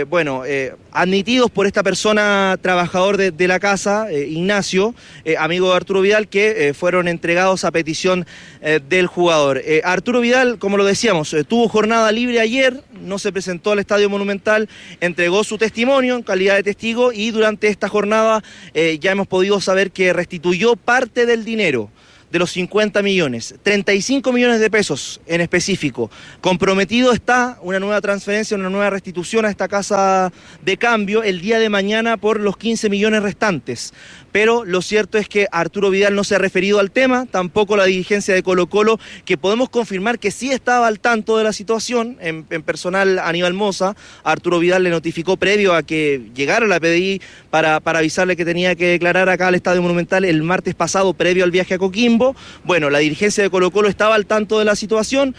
admitidos por esta persona trabajador de la casa, Ignacio, amigo de Arturo Vidal, que fueron entregados a petición del jugador. Arturo Vidal, como lo decíamos, tuvo jornada libre ayer, no se presentó al Estadio Monumental, entregó su testimonio en calidad de testigo y durante esta jornada ya hemos podido saber que restituyó parte del dinero de los 50 millones, 35 millones de pesos en específico. Comprometido está una nueva transferencia, una nueva restitución a esta casa de cambio el día de mañana por los 15 millones restantes. Pero lo cierto es que Arturo Vidal no se ha referido al tema, tampoco la dirigencia de Colo-Colo, que podemos confirmar que sí estaba al tanto de la situación. En personal, Aníbal Mosa, Arturo Vidal le notificó previo a que llegara la PDI para avisarle que tenía que declarar acá al Estadio Monumental el martes pasado, previo al viaje a Coquimbo. Bueno, la dirigencia de Colo-Colo estaba al tanto de la situación,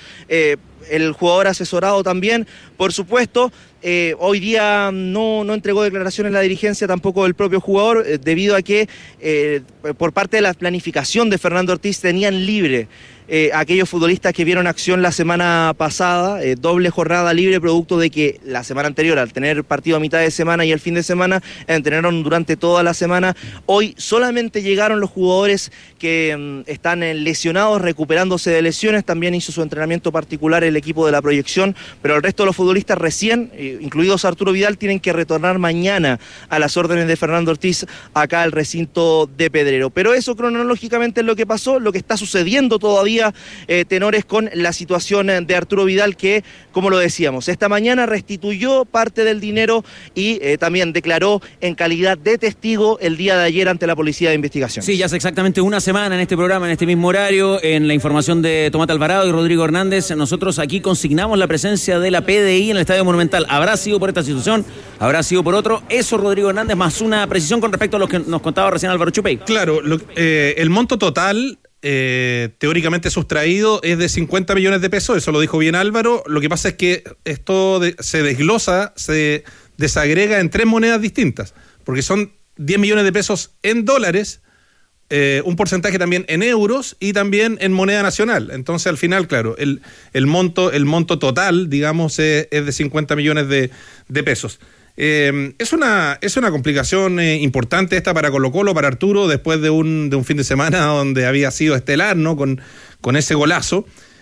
el jugador asesorado también, por supuesto. Hoy día no entregó declaraciones la dirigencia, tampoco el propio jugador, debido a que por parte de la planificación de Fernando Ortiz tenían libre aquellos futbolistas que vieron acción la semana pasada, doble jornada libre producto de que la semana anterior, al tener partido a mitad de semana y el fin de semana, entrenaron durante toda la semana. Hoy solamente llegaron los jugadores que están lesionados, recuperándose de lesiones. También hizo su entrenamiento particular el equipo de la proyección, pero el resto de los futbolistas recién, incluidos Arturo Vidal, tienen que retornar mañana a las órdenes de Fernando Ortiz acá al recinto de Pedrero. Pero eso cronológicamente es lo que pasó, lo que está sucediendo todavía, tenores, con la situación de Arturo Vidal, que, como lo decíamos, esta mañana restituyó parte del dinero y también declaró en calidad de testigo el día de ayer ante la Policía de Investigación. Sí, ya hace exactamente una semana en este programa, en este mismo horario, en la información de Tomás Alvarado y Rodrigo Hernández, nosotros aquí consignamos la presencia de la PDI en el Estadio Monumental. ¿Habrá sido por esta situación? ¿Habrá sido por otro? Eso, Rodrigo Hernández, más una precisión con respecto a lo que nos contaba recién Álvaro Chupey. Claro, el monto total teóricamente sustraído es de 50 millones de pesos, eso lo dijo bien Álvaro. Lo que pasa es que esto se desglosa, se desagrega en tres monedas distintas, porque son 10 millones de pesos en dólares, un porcentaje también en euros y también en moneda nacional. Entonces, al final, claro, el monto total, digamos, es de 50 millones de pesos. Es una complicación importante esta para Colo-Colo, para Arturo, después de un fin de semana donde había sido estelar, ¿no? Con ese golazo.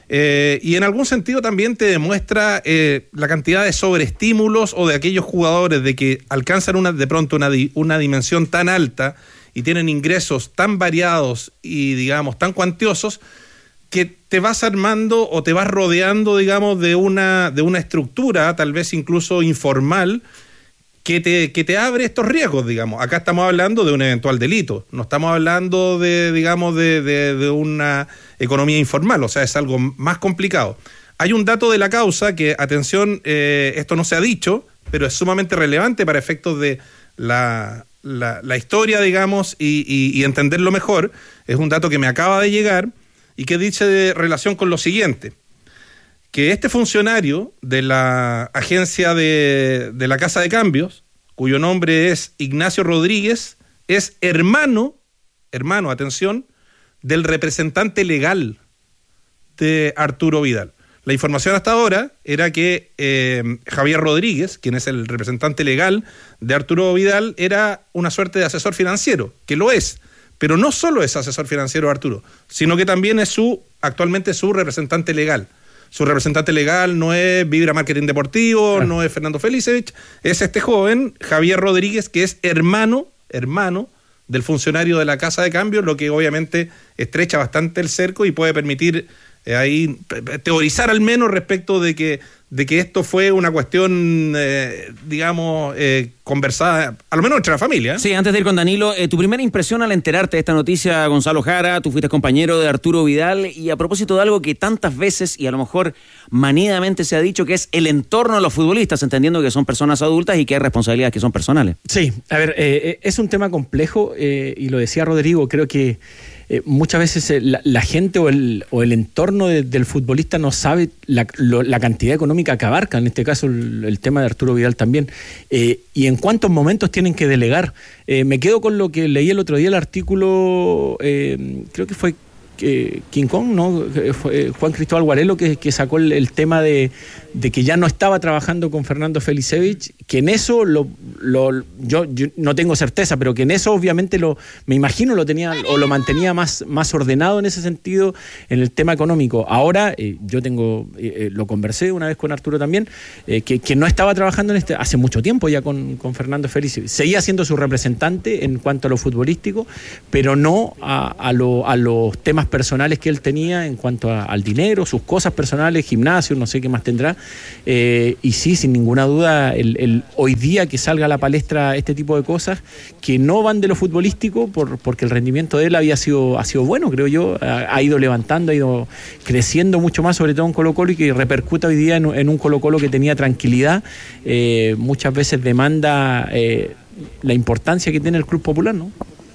Y en algún sentido también te demuestra la cantidad de sobreestímulos o de aquellos jugadores de que alcanzan de pronto una dimensión tan alta y tienen ingresos tan variados y, digamos, tan cuantiosos, que te vas armando o te vas rodeando, digamos, de una estructura, tal vez incluso informal, que te abre estos riesgos, digamos. Acá estamos hablando de un eventual delito, no estamos hablando de una economía informal, o sea, es algo más complicado. Hay un dato de la causa que, atención, esto no se ha dicho, pero es sumamente relevante para efectos de la historia, digamos, y entenderlo mejor. Es un dato que me acaba de llegar y que dice de relación con lo siguiente: que este funcionario de la agencia de la Casa de Cambios, cuyo nombre es Ignacio Rodríguez, es hermano, atención, del representante legal de Arturo Vidal. La información hasta ahora era que Javier Rodríguez, quien es el representante legal de Arturo Vidal, era una suerte de asesor financiero, que lo es, pero no solo es asesor financiero de Arturo, sino que también es actualmente su representante legal. Su representante legal no es Vibra Marketing Deportivo, no es Fernando Felicevich, es este joven, Javier Rodríguez, que es hermano del funcionario de la Casa de Cambio, lo que obviamente estrecha bastante el cerco y puede permitir ahí teorizar al menos respecto de que de que esto fue una cuestión, conversada, a lo menos entre la familia. Sí, antes de ir con Danilo, tu primera impresión al enterarte de esta noticia, Gonzalo Jara, tú fuiste compañero de Arturo Vidal, y a propósito de algo que tantas veces y a lo mejor manidamente se ha dicho, que es el entorno de los futbolistas, entendiendo que son personas adultas y que hay responsabilidades que son personales. Sí, a ver, es un tema complejo, y lo decía Rodrigo, creo que muchas veces la gente o el entorno del futbolista no sabe la cantidad económica que abarca, en este caso el tema de Arturo Vidal también, y en cuántos momentos tienen que delegar. Me quedo con lo que leí el otro día, el artículo, creo que fue King Kong, ¿no? Fue Juan Cristóbal Guarelo que sacó el tema de que ya no estaba trabajando con Fernando Felicevich, que en eso yo no tengo certeza, pero que en eso obviamente me imagino lo tenía o lo mantenía más ordenado en ese sentido, en el tema económico. Ahora yo lo conversé una vez con Arturo también, que no estaba trabajando hace mucho tiempo ya con Fernando Felicevich. Seguía siendo su representante en cuanto a lo futbolístico, pero no a los temas personales que él tenía en cuanto al dinero, sus cosas personales, gimnasio, no sé qué más tendrá. Y sí, sin ninguna duda, hoy día que salga a la palestra este tipo de cosas que no van de lo futbolístico, porque el rendimiento de él ha sido bueno, creo yo, ha ido levantando, ha ido creciendo mucho más, sobre todo en Colo-Colo, y que repercuta hoy día en un Colo-Colo que tenía tranquilidad, muchas veces demanda la importancia que tiene el Club Popular, ¿no?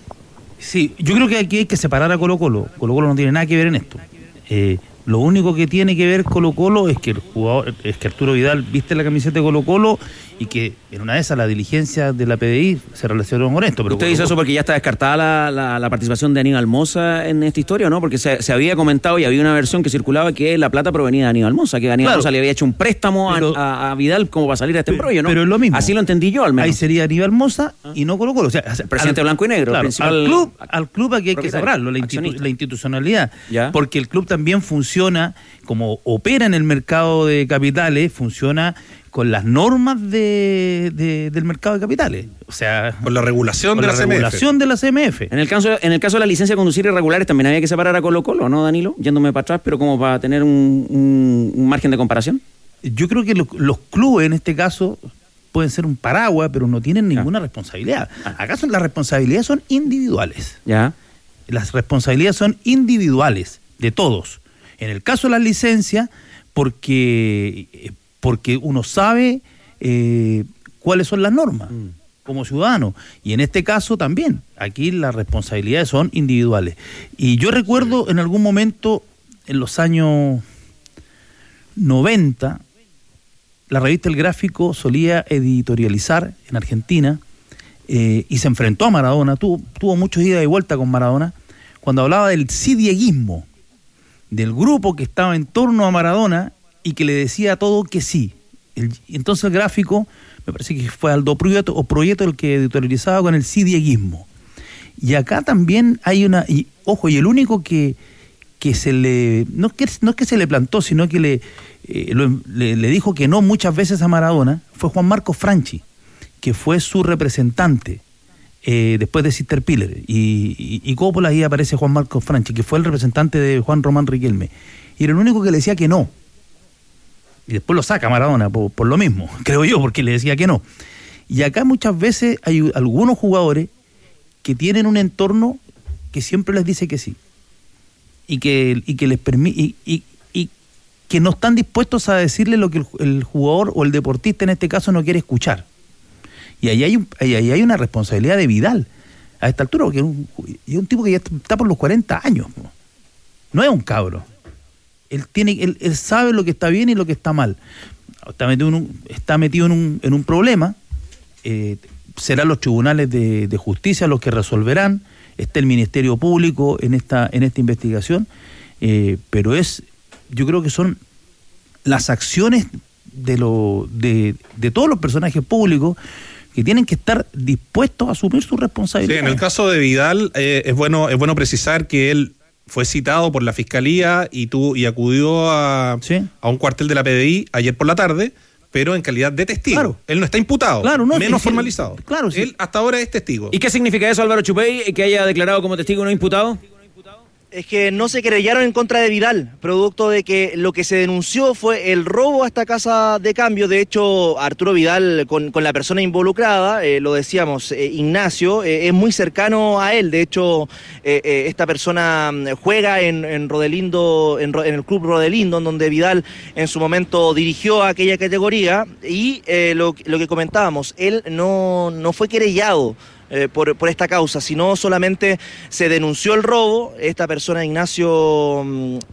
Sí, yo creo que aquí hay que separar a Colo-Colo. Colo-Colo no tiene nada que ver en esto. Lo único que tiene que ver Colo-Colo es que Arturo Vidal viste la camiseta de Colo-Colo y que en una de esas la diligencia de la PDI se relacionó con esto. Pero ¿usted dice eso porque ya está descartada la participación de Aníbal Mosa en esta historia, no? Porque se había comentado y había una versión que circulaba que la plata provenía de Aníbal Mosa, que Aníbal Mosa le había hecho un préstamo a Vidal como para salir a este embrollo, ¿no? Pero es lo mismo. Así lo entendí yo, al menos. Ahí sería Aníbal Mosa y no Colo-Colo. O sea, presidente blanco y negro. Claro, al club aquí hay que separarlo, la institucionalidad. ¿Ya? Porque el club también funciona, como opera en el mercado de capitales, funciona con las normas del mercado de capitales, o sea, con la regulación de la CMF. En el caso de la licencia de conducir irregulares también había que separar a Colo-Colo, ¿no, Danilo? Yéndome para atrás, pero como para tener un margen de comparación. Yo creo que los clubes en este caso pueden ser un paraguas, pero no tienen ninguna responsabilidad. ¿Acaso las responsabilidades son individuales? Ya. Las responsabilidades son individuales de todos. En el caso de las licencias, porque uno sabe cuáles son las normas como ciudadano. Y en este caso también, aquí las responsabilidades son individuales. Y yo recuerdo en algún momento, en los años 90, la revista El Gráfico solía editorializar en Argentina, y se enfrentó a Maradona, tuvo muchos ida y vuelta con Maradona, cuando hablaba del sidieguismo, del grupo que estaba en torno a Maradona y que le decía a todo que sí. Entonces el Gráfico, me parece que fue Aldo Proieto el que editorializaba con el sidieguismo. Y acá también hay y el único que se le, no es que se le plantó, sino que le dijo que no muchas veces a Maradona, fue Juan Marcos Franchi, que fue su representante después de Sister Piller, y Coppola, ahí aparece Juan Marcos Franchi, que fue el representante de Juan Román Riquelme, y era el único que le decía que no, y después lo saca Maradona por lo mismo, creo yo, porque le decía que no. Y acá muchas veces hay algunos jugadores que tienen un entorno que siempre les dice que sí, y que les permite, y que no están dispuestos a decirle lo que el jugador o el deportista en este caso no quiere escuchar. Y ahí hay una responsabilidad de Vidal a esta altura, porque es un tipo que ya está por los 40 años. No es un cabro. Él sabe lo que está bien y lo que está mal. Está metido en un problema. Serán los tribunales de justicia los que resolverán. Está el Ministerio Público en esta investigación. Pero yo creo que son las acciones de todos los personajes públicos que tienen que estar dispuestos a asumir su responsabilidad. Sí, en el caso de Vidal, es bueno precisar que él fue citado por la Fiscalía y acudió a un cuartel de la PDI ayer por la tarde, pero en calidad de testigo. Claro. Él no está imputado, menos formalizado. Claro, sí. Él hasta ahora es testigo. ¿Y qué significa eso, Álvaro Chupey, que haya declarado como testigo no imputado? Es que no se querellaron en contra de Vidal, producto de que lo que se denunció fue el robo a esta casa de cambio. De hecho, Arturo Vidal, con la persona involucrada, lo decíamos, Ignacio, es muy cercano a él. De hecho, esta persona juega en Rodelindo, en el club Rodelindo, en donde Vidal en su momento dirigió aquella categoría. Y lo que comentábamos, él no fue querellado por esta causa, sino solamente se denunció el robo. Esta persona, Ignacio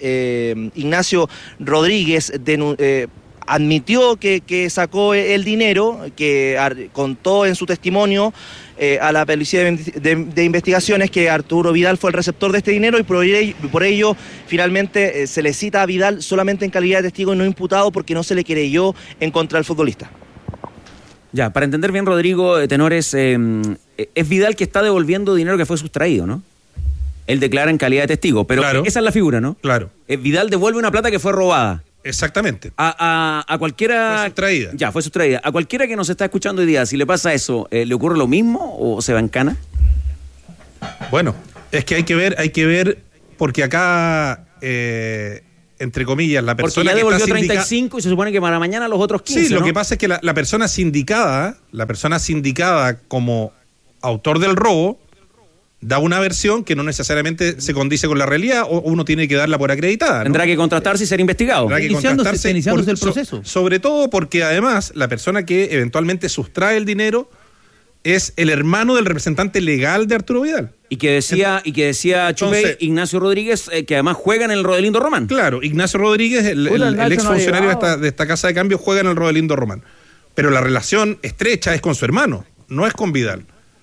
Rodríguez, admitió que sacó el dinero, que contó en su testimonio a la Policía de Investigaciones que Arturo Vidal fue el receptor de este dinero, y por ello finalmente se le cita a Vidal solamente en calidad de testigo y no imputado, porque no se le querelló en contra del futbolista. Ya, para entender bien, Rodrigo, Tenores, es Vidal que está devolviendo dinero que fue sustraído, ¿no? Él declara en calidad de testigo, pero claro, esa es la figura, ¿no? Claro. Vidal devuelve una plata que fue robada. Exactamente. A cualquiera... Fue sustraída. Ya, fue sustraída. A cualquiera que nos está escuchando hoy día, si le pasa eso, ¿le ocurre lo mismo o se va en cana? Bueno, es que hay que ver, porque acá... entre comillas, la persona porque ya que devolvió está 35 y se supone que para mañana los otros 15, Sí, lo ¿no? que pasa es que la persona sindicada como autor del robo, da una versión que no necesariamente se condice con la realidad, o uno tiene que darla por acreditada, ¿no? Tendrá que contrastarse y ser investigado. Tendrá que iniciándose el proceso. Sobre todo porque además la persona que eventualmente sustrae el dinero es el hermano del representante legal de Arturo Vidal. Y que decía Chupey, Ignacio Rodríguez, que además juega en el Rodelindo Román. Claro, Ignacio Rodríguez, el exfuncionario de esta casa de cambio, juega en el Rodelindo Román. Pero la relación estrecha es con su hermano, no es con Vidal.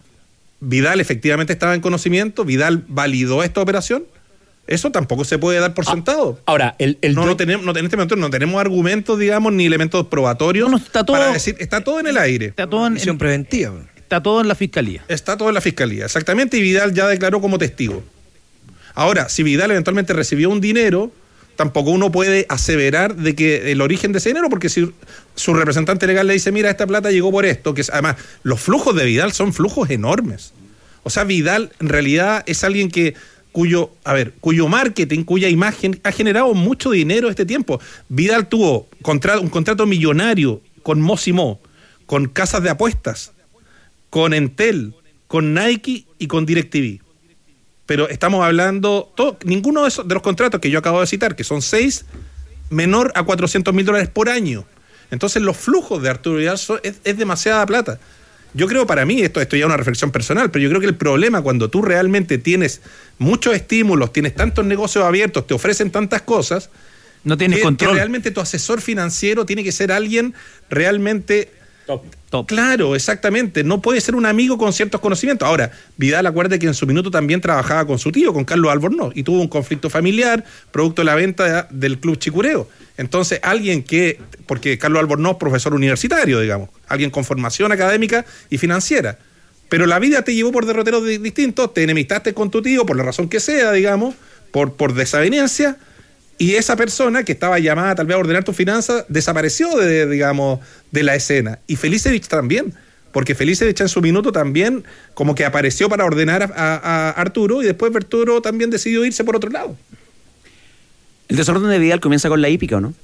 Vidal efectivamente estaba en conocimiento, Vidal validó esta operación. Eso tampoco se puede dar por sentado. Ahora, en este momento no tenemos argumentos, digamos, ni elementos probatorios para decir, está todo en el aire. Está todo en misión preventiva. Está todo en la fiscalía. Está todo en la fiscalía, exactamente, y Vidal ya declaró como testigo. Ahora, si Vidal eventualmente recibió un dinero, tampoco uno puede aseverar de que el origen de ese dinero, porque si su representante legal le dice, mira, esta plata llegó por esto, que además los flujos de Vidal son flujos enormes. O sea, Vidal en realidad es alguien cuyo marketing, cuya imagen ha generado mucho dinero este tiempo. Vidal tuvo un contrato millonario con Mosimo, con casas de apuestas, con Entel, con Nike y con DirecTV. Pero estamos hablando, ninguno de los contratos que yo acabo de citar, que son 6, menor a $400,000 por año. Entonces los flujos de Arturo Vidal es demasiada plata. Yo creo, para mí, esto ya es una reflexión personal, pero yo creo que el problema cuando tú realmente tienes muchos estímulos, tienes tantos negocios abiertos, te ofrecen tantas cosas, no tienes control. Que realmente tu asesor financiero tiene que ser alguien realmente... Top. Claro, exactamente. No puede ser un amigo con ciertos conocimientos. Ahora, Vidal, acuérdate que en su minuto también trabajaba con su tío, con Carlos Albornoz, y tuvo un conflicto familiar producto de la venta del Club Chicureo. Entonces, porque Carlos Albornoz, profesor universitario, digamos, alguien con formación académica y financiera. Pero la vida te llevó por derroteros distintos, te enemistaste con tu tío, por la razón que sea, digamos, por desaveniencia. Y esa persona que estaba llamada tal vez a ordenar tus finanzas desapareció de la escena. Y Felicevich también, porque Felicevich en su minuto también como que apareció para ordenar a Arturo, y después Arturo también decidió irse por otro lado. ¿El desorden de Vidal comienza con la hípica o no?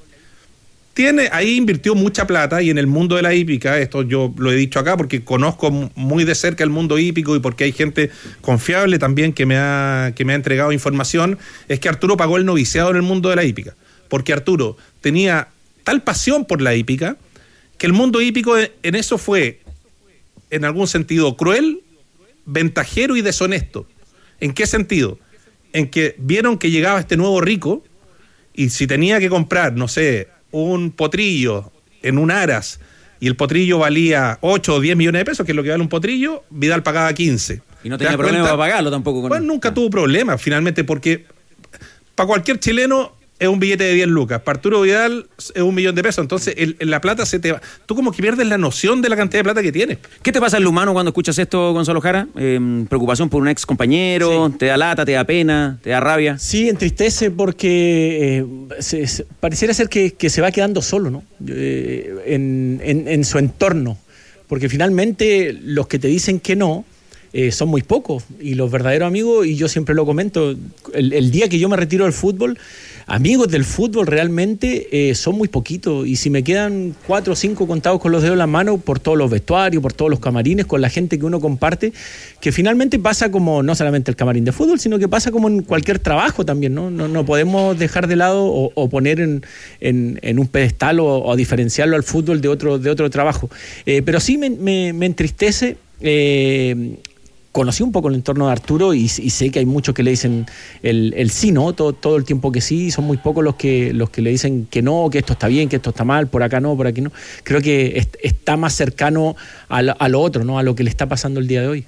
Ahí invirtió mucha plata, y en el mundo de la hípica, esto yo lo he dicho acá porque conozco muy de cerca el mundo hípico y porque hay gente confiable también que me ha entregado información, es que Arturo pagó el noviciado en el mundo de la hípica, porque Arturo tenía tal pasión por la hípica que el mundo hípico en eso fue, en algún sentido, cruel, ventajero y deshonesto. ¿En qué sentido? En que vieron que llegaba este nuevo rico, y si tenía que comprar, no sé, un potrillo en un aras, y el potrillo valía 8 o 10 millones de pesos, que es lo que vale un potrillo, Vidal pagaba 15. Y no tenía problema para pagarlo tampoco. Bueno, nunca tuvo problema, finalmente, porque para cualquier chileno es un billete de 10 lucas. Para Arturo Vidal es $1 millón de pesos. Entonces, la plata se te va. Tú como que pierdes la noción de la cantidad de plata que tienes. ¿Qué te pasa en lo humano cuando escuchas esto, Gonzalo Jara? ¿Preocupación por un ex compañero? Sí. ¿Te da lata, te da pena, te da rabia? Sí, entristece porque pareciera ser que se va quedando solo, ¿no? En su entorno. Porque finalmente los que te dicen que no son muy pocos, y los verdaderos amigos, y yo siempre lo comento, el día que yo me retiro del fútbol, amigos del fútbol realmente son muy poquitos, y si me quedan 4 o 5 contados con los dedos en la mano, por todos los vestuarios, por todos los camarines, con la gente que uno comparte, que finalmente pasa como no solamente el camarín de fútbol, sino que pasa como en cualquier trabajo también, ¿no? No podemos dejar de lado o poner en un pedestal o diferenciarlo al fútbol de otro trabajo. Pero sí me entristece. Conocí un poco el entorno de Arturo y sé que hay muchos que le dicen el sí, ¿no? Todo el tiempo que sí, son muy pocos los que le dicen que no, que esto está bien, que esto está mal, por acá no, por aquí no. Creo que está más cercano a lo otro, ¿no? A lo que le está pasando el día de hoy.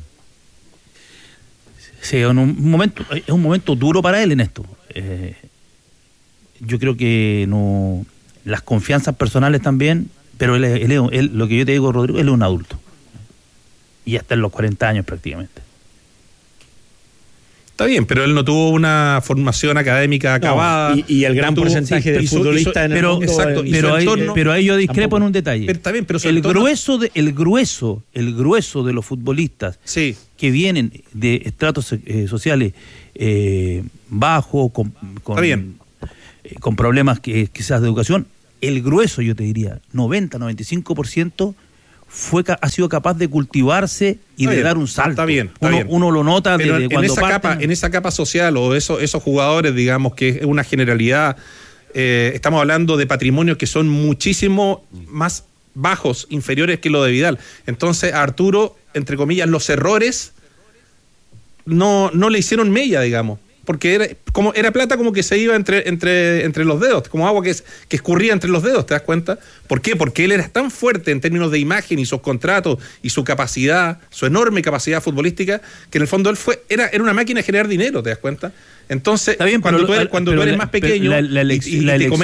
Sí, es un momento duro para él en esto. Yo creo que no, las confianzas personales también, pero él, lo que yo te digo, Rodrigo, él es un adulto. Y hasta en los 40 años prácticamente. Está bien, pero él no tuvo una formación académica acabada. Y el gran porcentaje de futbolistas en el mundo. Exacto, pero ahí yo discrepo en un detalle. Pero está bien, pero el grueso de los futbolistas que vienen de estratos sociales bajos, con problemas quizás de educación, el grueso, yo te diría, 90-95%, ha sido capaz de cultivarse y de dar un salto. Está bien. Uno lo nota desde cuando parten. En esa capa social o esos jugadores, digamos, que es una generalidad, estamos hablando de patrimonios que son muchísimo más bajos, inferiores que lo de Vidal. Entonces a Arturo, entre comillas, los errores no le hicieron mella, digamos. Porque era plata como que se iba entre los dedos, como agua que escurría entre los dedos, ¿te das cuenta? ¿Por qué? Porque él era tan fuerte en términos de imagen y sus contratos y su capacidad, su enorme capacidad futbolística, que en el fondo él era una máquina de generar dinero, ¿te das cuenta? Entonces, cuando tú eres más pequeño y te